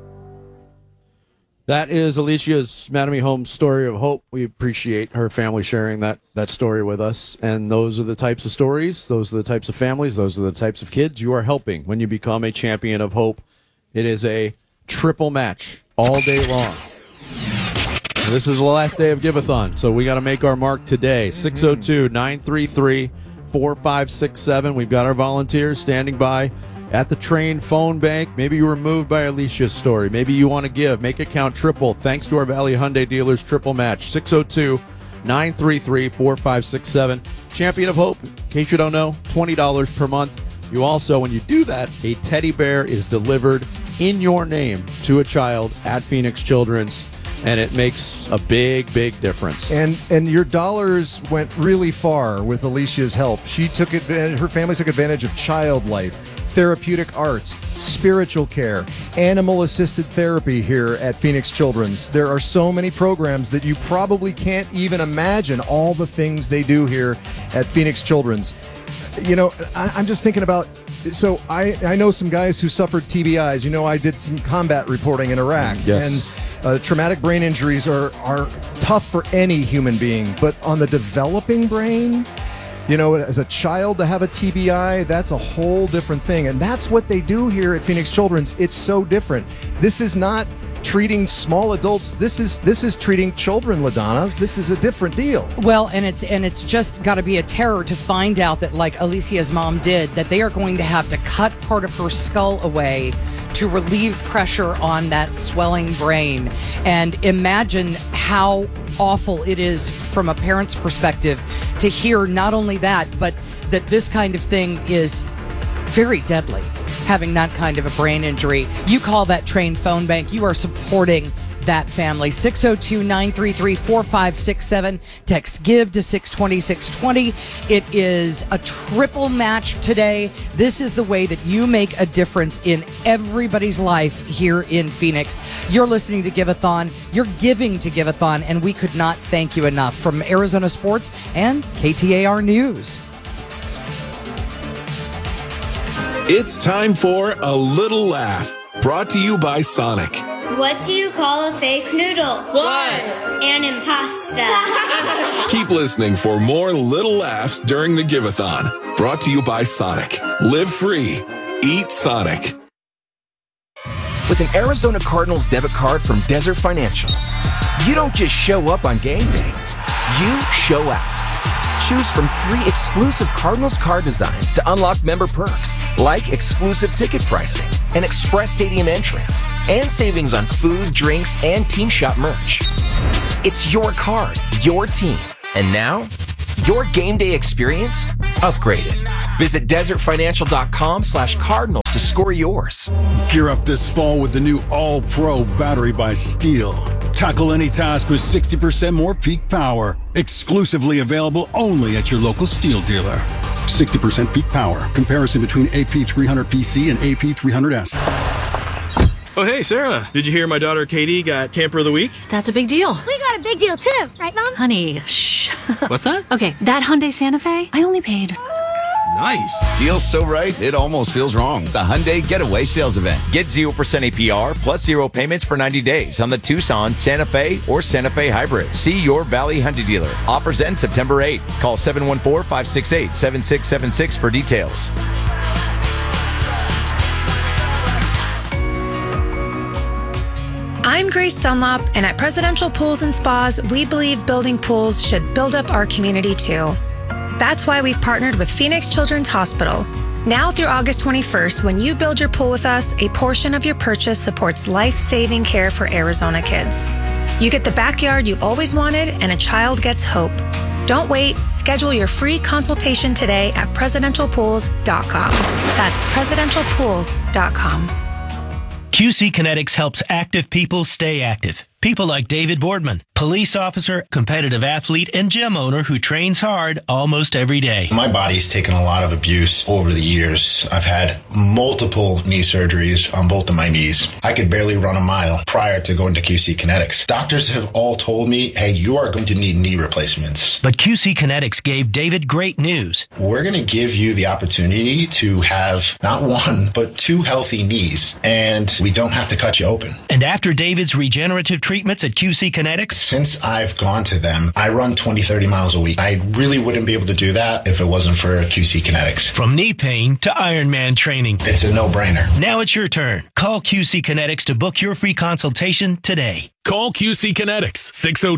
[SPEAKER 4] That is Alicia's Mattamy Homes story of hope. We appreciate her family sharing that story with us. And those are the types of stories, those are the types of families, those are the types of kids you are helping when you become a champion of hope. It is a triple match all day long. And this is the last day of Giveathon, so we got to make our mark today. 602-933-4567. We've got our volunteers standing by at the train phone bank. Maybe you were moved by Alicia's story. Maybe you want to give. Make it count triple. Thanks to our Valley Hyundai dealers triple match. 602-933-4567. Champion of Hope, in case you don't know, $20 per month. You also, when you do that, a teddy bear is delivered in your name to a child at Phoenix Children's. And it makes a big, big difference.
[SPEAKER 2] And your dollars went really far with Alicia's help. She took advantage, her family took advantage of child life, therapeutic arts, spiritual care, animal-assisted therapy here at Phoenix Children's. There are so many programs that you probably can't even imagine all the things they do here at Phoenix Children's. You know, I'm just thinking about, so I know some guys who suffered TBIs. You know, I did some combat reporting in Iraq.
[SPEAKER 4] Yes.
[SPEAKER 2] And traumatic brain injuries are tough for any human being, but on the developing brain, you know, as a child to have a TBI, that's a whole different thing. And that's what they do here at Phoenix Children's. It's so different. This is not treating small adults. This is treating children, LaDonna. This is a different deal.
[SPEAKER 3] Well, and it's just got to be a terror to find out that, like Alicia's mom did, that they are going to have to cut part of her skull away to relieve pressure on that swelling brain. And imagine how awful it is from a parent's perspective to hear not only that, but that this kind of thing is very deadly, having that kind of a brain injury. You call that train phone bank. You are supporting that family. 602-933-4567. Text GIVE to 620-620. It is a triple match today. This is the way that you make a difference in everybody's life here in Phoenix. You're listening to Giveathon. You're giving to Giveathon, and we could not thank you enough. From Arizona Sports and KTAR News.
[SPEAKER 6] It's time for A Little Laugh, brought to you by Sonic.
[SPEAKER 10] What do you call a fake noodle?
[SPEAKER 24] What?
[SPEAKER 10] An impasta.
[SPEAKER 6] Keep listening for more little laughs during the Giveathon, brought to you by Sonic. Live free. Eat Sonic.
[SPEAKER 8] with an Arizona Cardinals debit card from Desert Financial. You don't just show up on game day. You show out. Choose from 3 exclusive Cardinals card designs to unlock member perks, like exclusive ticket pricing, an express stadium entrance, and savings on food, drinks, and team shop merch. It's your card, your team, and now, your game day experience upgraded. Visit desertfinancial.com/cardinals to score yours.
[SPEAKER 11] Gear up this fall with the new All-Pro battery by Steel. Tackle any task with 60% more peak power. Exclusively available only at your local Steel dealer. 60% peak power. Comparison between AP300PC and AP300S.
[SPEAKER 12] Oh, hey, Sarah. Did you hear my daughter Katie got Camper of the Week?
[SPEAKER 13] That's a big deal.
[SPEAKER 25] We got a big deal too, right, Mom?
[SPEAKER 13] Honey, shh.
[SPEAKER 12] What's that?
[SPEAKER 13] Okay, that Hyundai Santa Fe, I only paid...
[SPEAKER 12] Nice.
[SPEAKER 26] Deal's so right, it almost feels wrong. The Hyundai Getaway Sales Event. Get 0% APR plus 0 payments for 90 days on the Tucson, Santa Fe, or Santa Fe Hybrid. See your Valley Hyundai dealer. Offers end September 8th. Call 714-568-7676 for details.
[SPEAKER 27] I'm Grace Dunlop, and at Presidential Pools and Spas, we believe building pools should build up our community too. That's why we've partnered with Phoenix Children's Hospital. Now through August 21st, when you build your pool with us, a portion of your purchase supports life-saving care for Arizona kids. You get the backyard you always wanted, and a child gets hope. Don't wait. Schedule your free consultation today at presidentialpools.com. That's presidentialpools.com.
[SPEAKER 28] QC Kinetics helps active people stay active. People like David Boardman, police officer, competitive athlete, and gym owner who trains hard almost every day.
[SPEAKER 29] My body's taken a lot of abuse over the years. I've had multiple knee surgeries on both of my knees. I could barely run a mile prior to going to QC Kinetics. Doctors have all told me, hey, you are going to need knee replacements.
[SPEAKER 28] But QC Kinetics gave David great news.
[SPEAKER 29] We're going to give you the opportunity to have not 1, but 2 healthy knees, and we don't have to cut you open.
[SPEAKER 28] And after David's regenerative treatments at QC Kinetics?
[SPEAKER 29] Since I've gone to them, I run 20, 30 miles a week. I really wouldn't be able to do that if it wasn't for QC Kinetics.
[SPEAKER 28] From knee pain to Ironman training.
[SPEAKER 29] It's a no-brainer.
[SPEAKER 28] Now it's your turn. Call QC Kinetics to book your free consultation today.
[SPEAKER 30] Call QC Kinetics,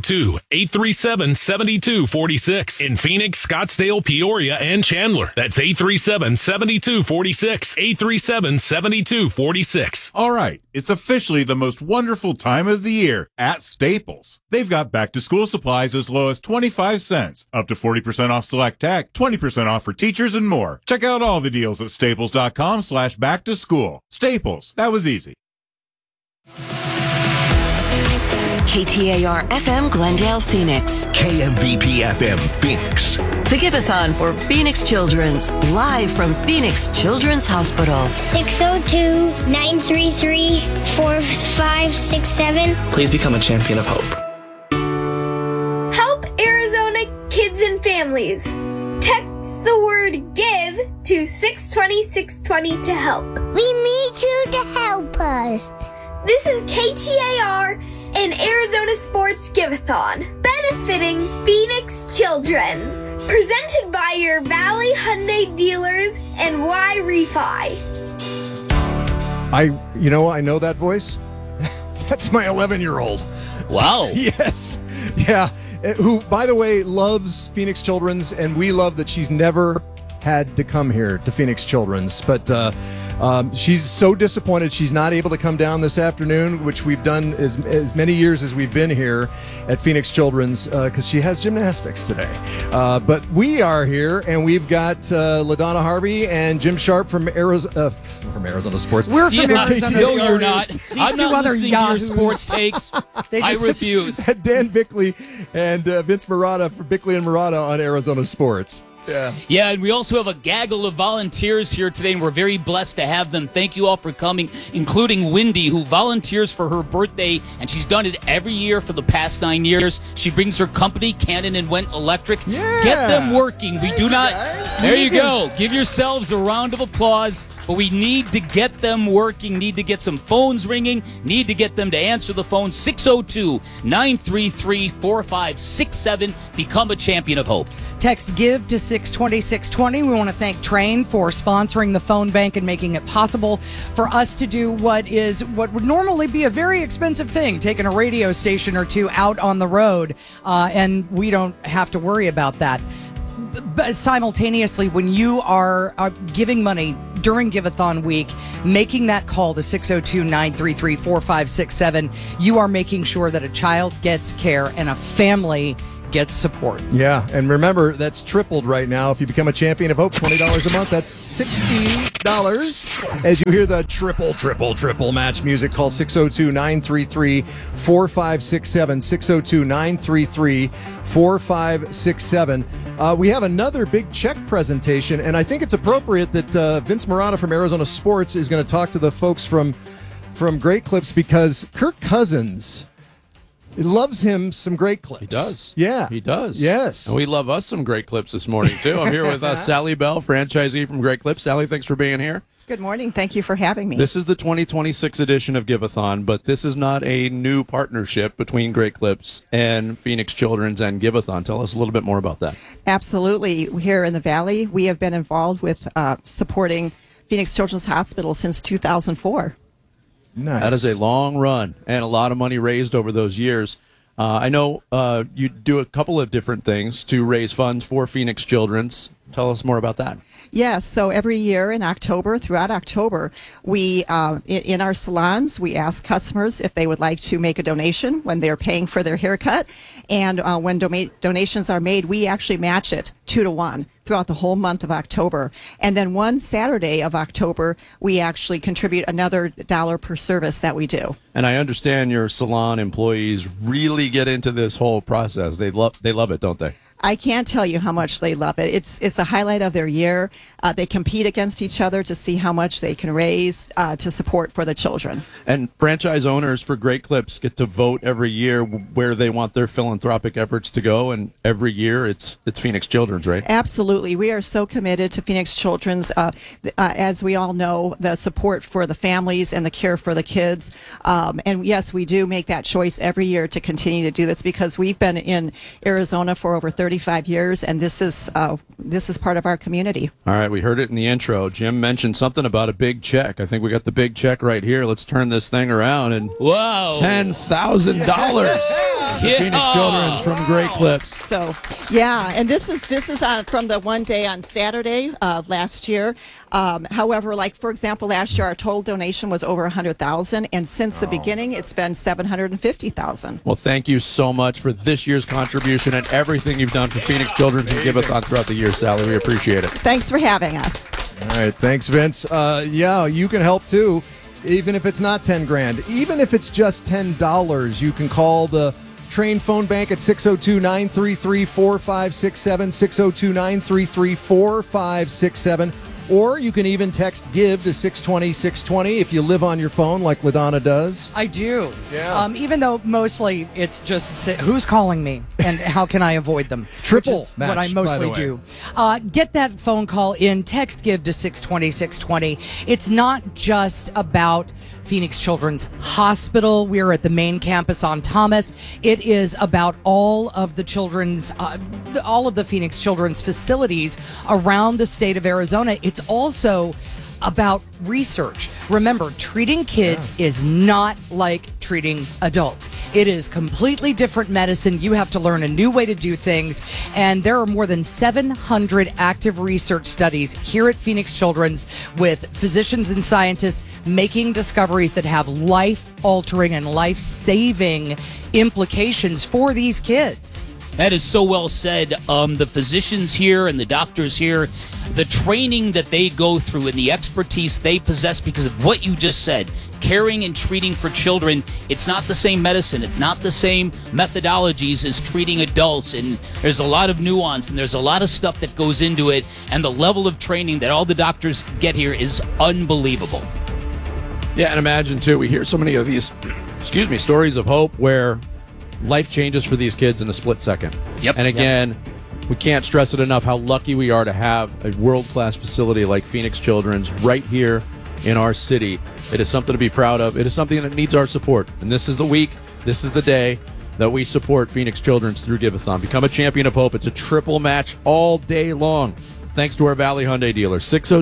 [SPEAKER 30] 602-837-7246. In Phoenix, Scottsdale, Peoria, and Chandler. That's 837-7246. 837-7246.
[SPEAKER 31] All right, it's officially the most wonderful time of the year at Staples. They've got back-to-school supplies as low as 25 cents, up to 40% off select tech, 20% off for teachers, and more. Check out all the deals at staples.com/back-to-school. Staples, that was easy.
[SPEAKER 32] KTAR FM Glendale, Phoenix.
[SPEAKER 16] KMVP FM Phoenix.
[SPEAKER 32] The Giveathon for Phoenix Children's, live from Phoenix Children's Hospital.
[SPEAKER 10] 602-933-4567.
[SPEAKER 33] Please become a champion of hope.
[SPEAKER 25] Help Arizona kids and families. Text the word GIVE to 620-620 to help.
[SPEAKER 10] We need you to help us.
[SPEAKER 25] This is KTAR and Arizona Sports Giveathon, benefiting Phoenix Children's. Presented by your Valley Hyundai dealers and Y-Refi.
[SPEAKER 2] I know that voice. That's my 11-year-old.
[SPEAKER 5] Wow.
[SPEAKER 2] Yes. Yeah. Who, by the way, loves Phoenix Children's, and we love that she's never had to come here to Phoenix Children's. But she's so disappointed she's not able to come down this afternoon, which we've done as many years as we've been here at Phoenix Children's, because she has gymnastics today. But we are here, and we've got LaDonna Harvey and Jim Sharp from Arizona Sports.
[SPEAKER 3] We're from Arizona.
[SPEAKER 5] No, you're not.
[SPEAKER 3] These
[SPEAKER 5] I'm
[SPEAKER 3] two
[SPEAKER 5] not
[SPEAKER 3] other
[SPEAKER 5] listening to your
[SPEAKER 3] yahoos.
[SPEAKER 5] sports takes. I refuse.
[SPEAKER 2] Dan Bickley and Vince Murata for Bickley and Murata on Arizona Sports.
[SPEAKER 5] Yeah, and we also have a gaggle of volunteers here today, and we're very blessed to have them. Thank you all for coming, including Wendy, who volunteers for her birthday, and she's done it every year for the past 9 years. She brings her company, Cannon and Went Electric.
[SPEAKER 2] Yeah.
[SPEAKER 5] Get them working. We do not. There you go. Give yourselves a round of applause. But we need to get them working, need to get some phones ringing, need to get them to answer the phone. 602-933-4567. Become a champion of hope.
[SPEAKER 3] Text GIVE to 620-620. We want to thank Train for sponsoring the phone bank and making it possible for us to do what would normally be a very expensive thing, taking a radio station or two out on the road, and we don't have to worry about that. But simultaneously, when you are giving money during Give-a-thon week, making that call to 602-933-4567, you are making sure that a child gets care and a family gets support.
[SPEAKER 2] Yeah, and remember, that's tripled right now. If you become a champion of Hope, $20 a month, that's $60. As you hear the triple match music, call 602-933-4567, 602-933-4567. We have another big check presentation, and I think it's appropriate that Vince Marotta from Arizona Sports is going to talk to the folks from Great Clips, because Kirk Cousins loves him some Great Clips.
[SPEAKER 4] He does.
[SPEAKER 2] Yeah.
[SPEAKER 4] He does.
[SPEAKER 2] Yes.
[SPEAKER 4] And we love us some Great Clips this morning, too. I'm here with Sally Bell, franchisee from Great Clips. Sally, thanks for being here.
[SPEAKER 1] Good morning. Thank you for having me.
[SPEAKER 4] This is the 2026 edition of Give-a-thon, but this is not a new partnership between Great Clips and Phoenix Children's and Give-a-thon. Tell us a little bit more about that.
[SPEAKER 1] Absolutely. Here in the Valley, we have been involved with supporting Phoenix Children's Hospital since 2004.
[SPEAKER 2] Nice.
[SPEAKER 4] That is a long run and a lot of money raised over those years. I know you do a couple of different things to raise funds for Phoenix Children's. Tell us more about that.
[SPEAKER 1] Yes, so every year in October, throughout October, we in our salons, we ask customers if they would like to make a donation when they're paying for their haircut. And when donations are made, we actually match it 2-to-1 throughout the whole month of October. And then one Saturday of October, we actually contribute another $1 per service that we do.
[SPEAKER 4] And I understand your salon employees really get into this whole process. They love it, don't they?
[SPEAKER 1] I can't tell you how much they love it. It's a highlight of their year. They compete against each other to see how much they can raise to support for the children.
[SPEAKER 4] And franchise owners for Great Clips get to vote every year where they want their philanthropic efforts to go. And every year it's Phoenix Children's, right?
[SPEAKER 1] Absolutely. We are so committed to Phoenix Children's. As we all know, the support for the families and the care for the kids. And yes, we do make that choice every year to continue to do this, because we've been in Arizona for over 35 years, and this is part of our community.
[SPEAKER 4] All right, we heard it in the intro. Jim mentioned something about a big check. I think we got the big check right here. Let's turn this thing around, and
[SPEAKER 5] whoa,
[SPEAKER 4] $10,000. Phoenix Children's from Great Clips.
[SPEAKER 1] So, yeah, and this is from the one day on Saturday last year. However, like for example, last year our total donation was over $100,000, and since the beginning, it's been $750,000.
[SPEAKER 4] Well, thank you so much for this year's contribution and everything you've done for Phoenix Children's and Give-a-thon throughout the year, Sally. We appreciate it.
[SPEAKER 1] Thanks for having us.
[SPEAKER 2] All right, thanks, Vince. Yeah, you can help too, even if it's not $10,000, even if it's just $10. You can call the Train phone bank at 602-933-4567, 602-933-4567. Or you can even text GIVE to 620-620 if you live on your phone like LaDonna does.
[SPEAKER 3] I do.
[SPEAKER 2] Yeah.
[SPEAKER 3] Even though mostly it's just who's calling me and how can I avoid them?
[SPEAKER 2] Triple
[SPEAKER 3] Which is
[SPEAKER 2] match,
[SPEAKER 3] what I mostly do. Get that phone call in. Text GIVE to 620-620. It's not just about Phoenix Children's Hospital. We're at the main campus on Thomas. It is about all of the Phoenix Children's facilities around the state of Arizona. It's also about research. Remember, treating kids is not like treating adults. It is completely different medicine. You have to learn a new way to do things. And there are more than 700 active research studies here at Phoenix Children's with physicians and scientists making discoveries that have life-altering and life-saving implications for these kids.
[SPEAKER 5] That is so well said. The physicians here and the doctors here, the training that they go through and the expertise they possess because of what you just said, caring and treating for children, it's not the same medicine. It's not the same methodologies as treating adults. And there's a lot of nuance and there's a lot of stuff that goes into it. And the level of training that all the doctors get here is unbelievable.
[SPEAKER 4] Yeah, and imagine, too, we hear so many of these, stories of hope where life changes for these kids in a split second.
[SPEAKER 5] Yep.
[SPEAKER 4] And again, we can't stress it enough how lucky we are to have a world-class facility like Phoenix Children's right here in our city. It is something to be proud of. It is something that needs our support. And this is the week, this is the day that we support Phoenix Children's through Giveathon. Become a champion of hope. It's a triple match all day long. Thanks to our Valley Hyundai dealer.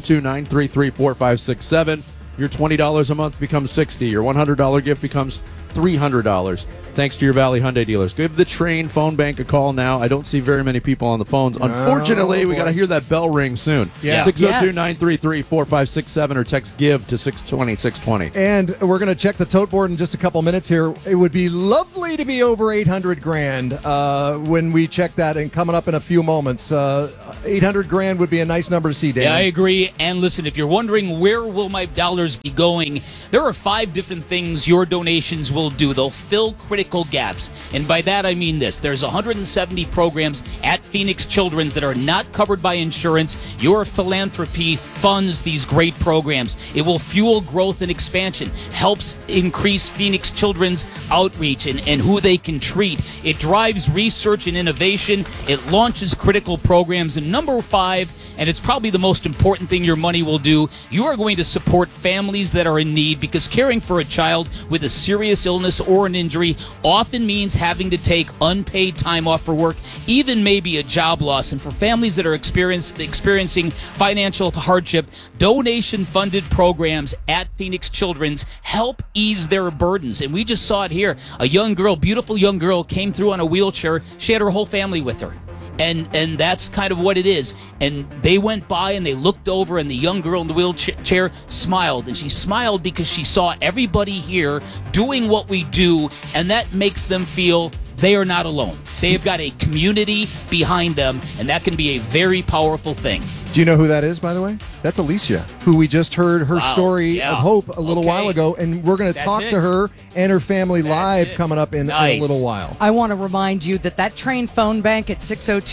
[SPEAKER 4] 602-933-4567. Your $20 a month becomes $60. Your $100 gift becomes $300. Thanks to your Valley Hyundai dealers. Give the Train phone bank a call now. I don't see very many people on the phones. Unfortunately, we got to hear that bell ring soon.
[SPEAKER 2] Yeah.
[SPEAKER 4] 602-933-4567 or text GIVE to 620-620.
[SPEAKER 2] And we're going to check the tote board in just a couple minutes here. It would be lovely to be over 800 grand when we check that, and coming up in a few moments. 800 grand would be a nice number to see, Dan.
[SPEAKER 5] Yeah, I agree. And listen, if you're wondering where will my dollars be going, there are 5 different things your donations will do. They'll fill critical gaps. And by that, I mean this. There's 170 programs at Phoenix Children's that are not covered by insurance. Your philanthropy funds these great programs. It will fuel growth and expansion, helps increase Phoenix Children's outreach and who they can treat. It drives research and innovation. It launches critical programs. And number 5, and it's probably the most important thing your money will do, you are going to support families that are in need, because caring for a child with a serious illness or an injury often means having to take unpaid time off for work, even maybe a job loss. And for families that are experiencing financial hardship, donation-funded programs at Phoenix Children's help ease their burdens. And we just saw it here. A young girl, beautiful young girl, came through on a wheelchair. She had her whole family with her. And that's kind of what it is. And they went by and they looked over, and the young girl in the wheelchair smiled. And she smiled because she saw everybody here doing what we do, and that makes them feel they are not alone. They have got a community behind them, and that can be a very powerful thing.
[SPEAKER 2] Do you know who that is, by the way? That's Alicia, who we just heard her story of hope a little while ago, and we're going to talk to her and her family live coming up in a little while.
[SPEAKER 3] I want to remind you that Train phone bank at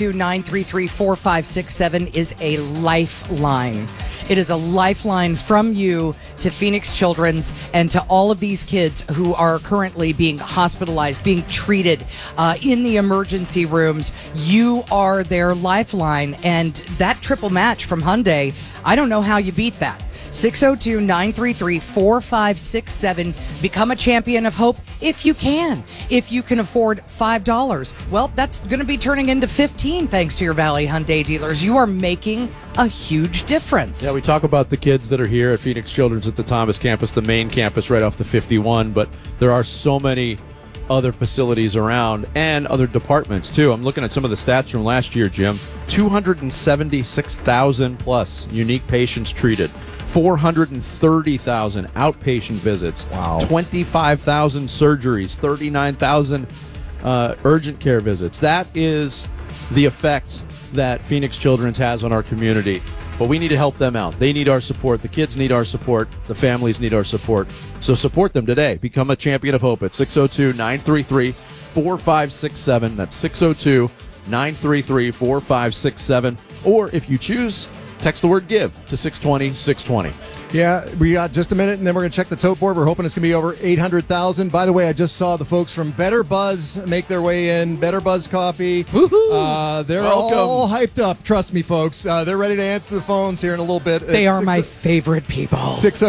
[SPEAKER 3] 602-933-4567 is a lifeline. It is a lifeline from you to Phoenix Children's and to all of these kids who are currently being hospitalized, being treated in the emergency rooms. You are their lifeline, and that triple match from Hyundai, I don't know how you beat that. 602-933-4567. Become a champion of hope if you can. If you can afford $5, well, that's going to be turning into $15 thanks to your Valley Hyundai dealers. You are making a huge difference.
[SPEAKER 4] Yeah, we talk about the kids that are here at Phoenix Children's at the Thomas campus, the main campus right off the 51, but there are so many other facilities around and other departments too. I'm looking at some of the stats from last year, Jim. 276,000 plus unique patients treated. 430,000 outpatient visits. Wow. 25,000 surgeries. 39,000 urgent care visits. That is the effect that Phoenix Children's has on our community. But we need to help them out. They need our support. The kids need our support. The families need our support. So support them today. Become a champion of hope at 602-933-4567. That's 602-933-4567. Or if you choose, text the word GIVE to 620-620.
[SPEAKER 2] Yeah, we got just a minute, and then we're going to check the tote board. We're hoping it's going to be over 800,000. By the way, I just saw the folks from Better Buzz make their way in. Better Buzz Coffee. Woohoo! They're all hyped up. Trust me, folks. They're ready to answer the phones here in a little bit.
[SPEAKER 3] They are my favorite people.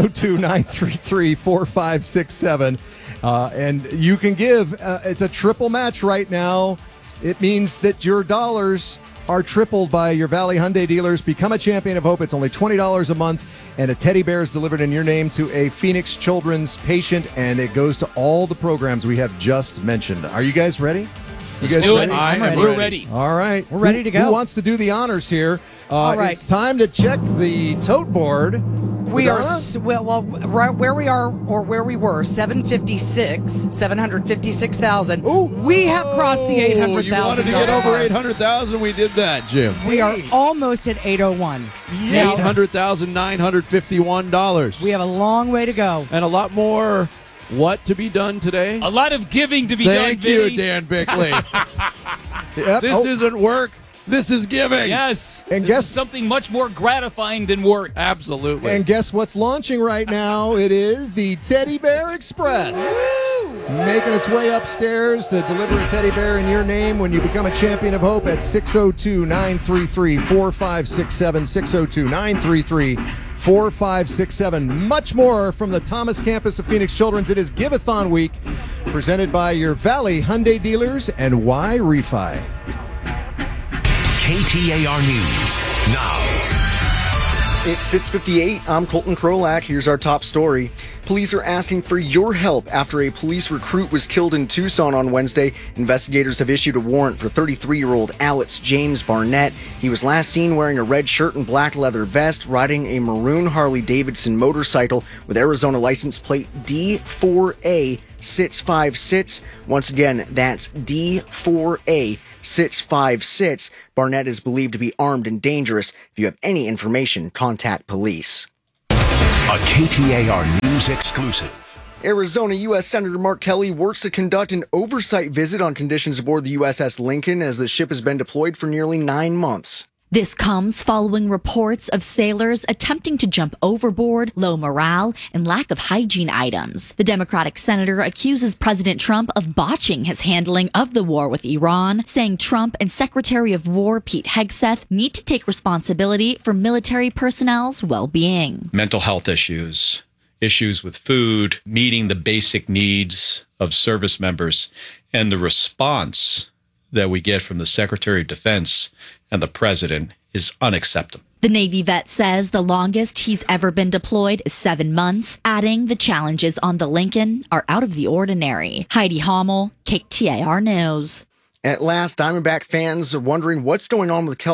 [SPEAKER 2] 602-933-4567. And you can give. It's a triple match right now. It means that your dollars are tripled by your Valley Hyundai dealers. Become a champion of hope. It's only $20 a month, and a teddy bear is delivered in your name to a Phoenix Children's patient, and it goes to all the programs we have just mentioned. Are you guys ready?
[SPEAKER 5] Let's do it. We're ready.
[SPEAKER 2] All right.
[SPEAKER 3] We're ready to go.
[SPEAKER 2] Who wants to do the honors here?
[SPEAKER 3] All right.
[SPEAKER 2] It's time to check the tote board.
[SPEAKER 3] We are, right where we are, or where we were, 756,000. We have crossed the 800,000.
[SPEAKER 4] You wanted to get over 800,000. We did that, Jim.
[SPEAKER 3] We are almost at 801.
[SPEAKER 4] $800,951.
[SPEAKER 3] We have a long way to go.
[SPEAKER 4] And a lot more what to be done today?
[SPEAKER 5] A lot of giving to be done,
[SPEAKER 4] Thank you, Dan Bickley. This isn't work. This is giving.
[SPEAKER 5] Yes.
[SPEAKER 2] And
[SPEAKER 5] this is something much more gratifying than work.
[SPEAKER 4] Absolutely.
[SPEAKER 2] And guess what's launching right now? It is the Teddy Bear Express. Making its way upstairs to deliver a teddy bear in your name when you become a champion of hope at 602-933-4567. 602-933-4567. Much more from the Thomas campus of Phoenix Children's. It is Giveathon week. presented by your Valley Hyundai dealers and Y Refi.
[SPEAKER 16] KTAR News now.
[SPEAKER 7] It's 6:58. I'm Colton Krolak. Here's our top story. Police are asking for your help after a police recruit was killed in Tucson on Wednesday. Investigators have issued a warrant for 33-year-old Alex James Barnett. He was last seen wearing a red shirt and black leather vest, riding a maroon Harley-Davidson motorcycle with Arizona license plate D4A656. Once again, that's D4A656. Barnett is believed to be armed and dangerous. If you have any information, contact police.
[SPEAKER 16] A KTAR News exclusive.
[SPEAKER 7] Arizona U.S. Senator Mark Kelly works to conduct an oversight visit on conditions aboard the USS Lincoln as the ship has been deployed for nearly 9 months.
[SPEAKER 9] This comes following reports of sailors attempting to jump overboard, low morale, and lack of hygiene items. The Democratic senator accuses President Trump of botching his handling of the war with Iran, saying Trump and Secretary of War Pete Hegseth need to take responsibility for military personnel's well-being.
[SPEAKER 14] Mental health issues, issues with food, meeting the basic needs of service members, and the response that we get from the Secretary of Defense and the President is unacceptable.
[SPEAKER 9] The Navy vet says the longest he's ever been deployed is 7 months, adding the challenges on the Lincoln are out of the ordinary. Heidi Hommel, KTAR News.
[SPEAKER 7] At last, Diamondback fans are wondering what's going on with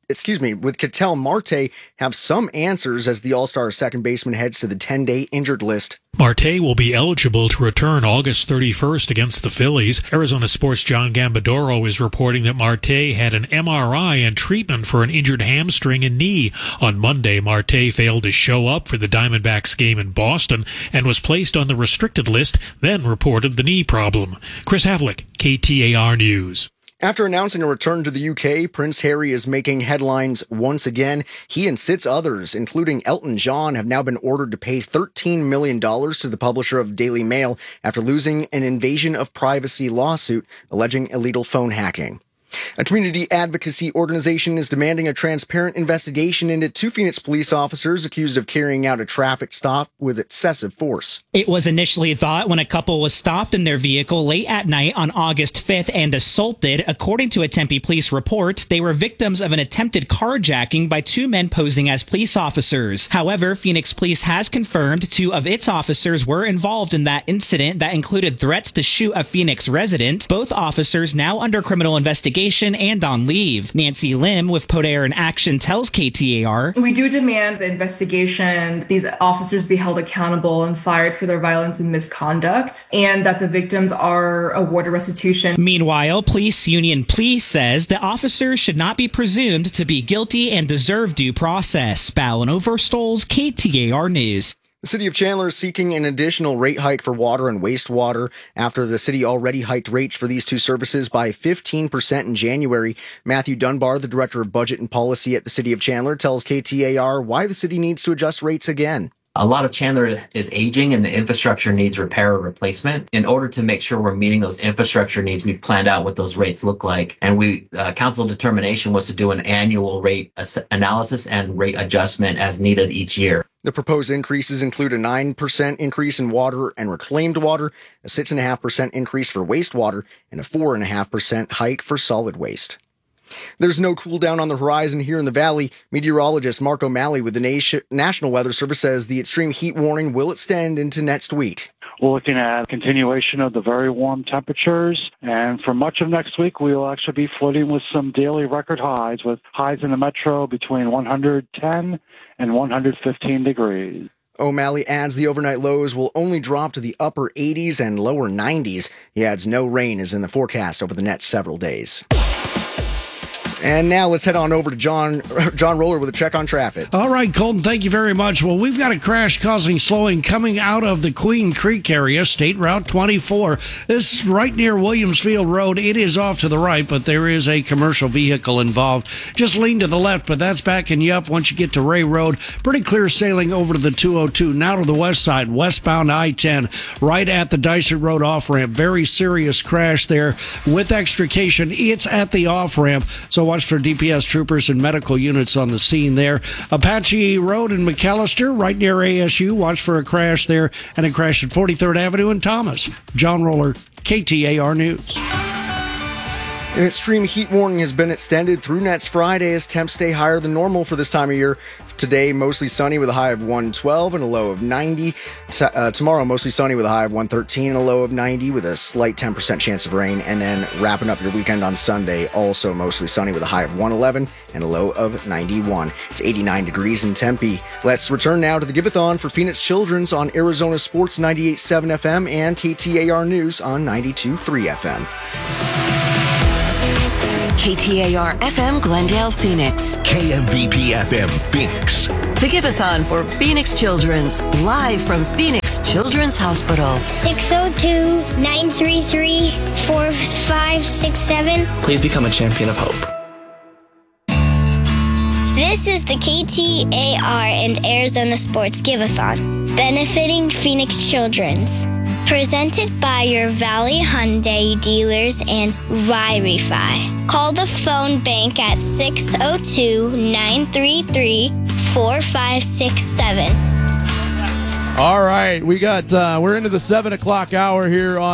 [SPEAKER 7] Ketel Marte have some answers as the All-Star second baseman heads to the 10-day injured list.
[SPEAKER 15] Marte will be eligible to return August 31st against the Phillies. Arizona Sports' John Gambadoro is reporting that Marte had an MRI and treatment for an injured hamstring and knee. On Monday, Marte failed to show up for the Diamondbacks game in Boston and was placed on the restricted list, then reported the knee problem. Chris Havlick, KTAR News.
[SPEAKER 7] After announcing a return to the UK, Prince Harry is making headlines once again. He and 6 others, including Elton John, have now been ordered to pay $13 million to the publisher of Daily Mail after losing an invasion of privacy lawsuit alleging illegal phone hacking. A community advocacy organization is demanding a transparent investigation into 2 Phoenix police officers accused of carrying out a traffic stop with excessive force.
[SPEAKER 17] It was initially thought when a couple was stopped in their vehicle late at night on August 5th and assaulted. According to a Tempe police report, they were victims of an attempted carjacking by 2 men posing as police officers. However, Phoenix Police has confirmed 2 of its officers were involved in that incident that included threats to shoot a Phoenix resident. Both officers now under criminal investigation and on leave. Nancy Lim with Podair in Action tells KTAR,
[SPEAKER 18] "We do demand the investigation, these officers be held accountable and fired for their violence and misconduct, and that the victims are awarded restitution."
[SPEAKER 17] Meanwhile, Police Union Police says the officers should not be presumed to be guilty and deserve due process. Ballin Overstoles, KTAR News.
[SPEAKER 7] The city of Chandler is seeking an additional rate hike for water and wastewater after the city already hiked rates for these 2 services by 15% in January. Matthew Dunbar, the director of budget and policy at the city of Chandler, tells KTAR why the city needs to adjust rates again.
[SPEAKER 19] A lot of Chandler is aging and the infrastructure needs repair or replacement. In order to make sure we're meeting those infrastructure needs, we've planned out what those rates look like. And council determination was to do an annual rate analysis and rate adjustment as needed each year.
[SPEAKER 7] The proposed increases include a 9% increase in water and reclaimed water, a 6.5% increase for wastewater, and a 4.5% hike for solid waste. There's no cool down on the horizon here in the valley. Meteorologist Mark O'Malley with the National Weather Service says the extreme heat warning will extend into next week.
[SPEAKER 20] We're looking at continuation of the very warm temperatures, and for much of next week, we will actually be flirting with some daily record highs, with highs in the metro between 110 and 115 degrees.
[SPEAKER 7] O'Malley adds the overnight lows will only drop to the upper 80s and lower 90s. He adds no rain is in the forecast over the next several days. And now let's head on over to John Roller with a check on traffic.
[SPEAKER 21] All right, Colton, thank you very much. Well, we've got a crash causing slowing coming out of the Queen Creek area, State Route 24. This is right near Williamsfield Road. It is off to the right, but there is a commercial vehicle involved. Just lean to the left, but that's backing you up once you get to Ray Road. Pretty clear sailing over to the 202. Now to the west side, westbound I-10, right at the Dysart Road off-ramp. Very serious crash there with extrication. It's at the off-ramp, so Watch for DPS troopers and medical units on the scene there. Apache Road in McAllister, right near ASU. Watch for a crash there and a crash at 43rd Avenue in Thomas. John Roller, KTAR News.
[SPEAKER 7] An extreme heat warning has been extended through next Friday as temps stay higher than normal for this time of year. Today, mostly sunny with a high of 112 and a low of 90. Tomorrow, mostly sunny with a high of 113 and a low of 90 with a slight 10% chance of rain. And then wrapping up your weekend on Sunday, also mostly sunny with a high of 111 and a low of 91. It's 89 degrees in Tempe. Let's return now to the Giveathon for Phoenix Children's on Arizona Sports 98.7 FM and KTAR News on 92.3 FM.
[SPEAKER 32] KTAR FM Glendale, Phoenix.
[SPEAKER 16] KMVP FM Phoenix.
[SPEAKER 32] The Giveathon for Phoenix Children's, live from Phoenix Children's Hospital.
[SPEAKER 10] 602-933-4567.
[SPEAKER 6] Please become a champion of hope.
[SPEAKER 10] This is the KTAR and Arizona Sports Giveathon, benefiting Phoenix Children's. Presented by your Valley Hyundai dealers and Wi-Fi. Call the phone bank at 602-933-4567.
[SPEAKER 4] All right, we're into the 7 o'clock hour here on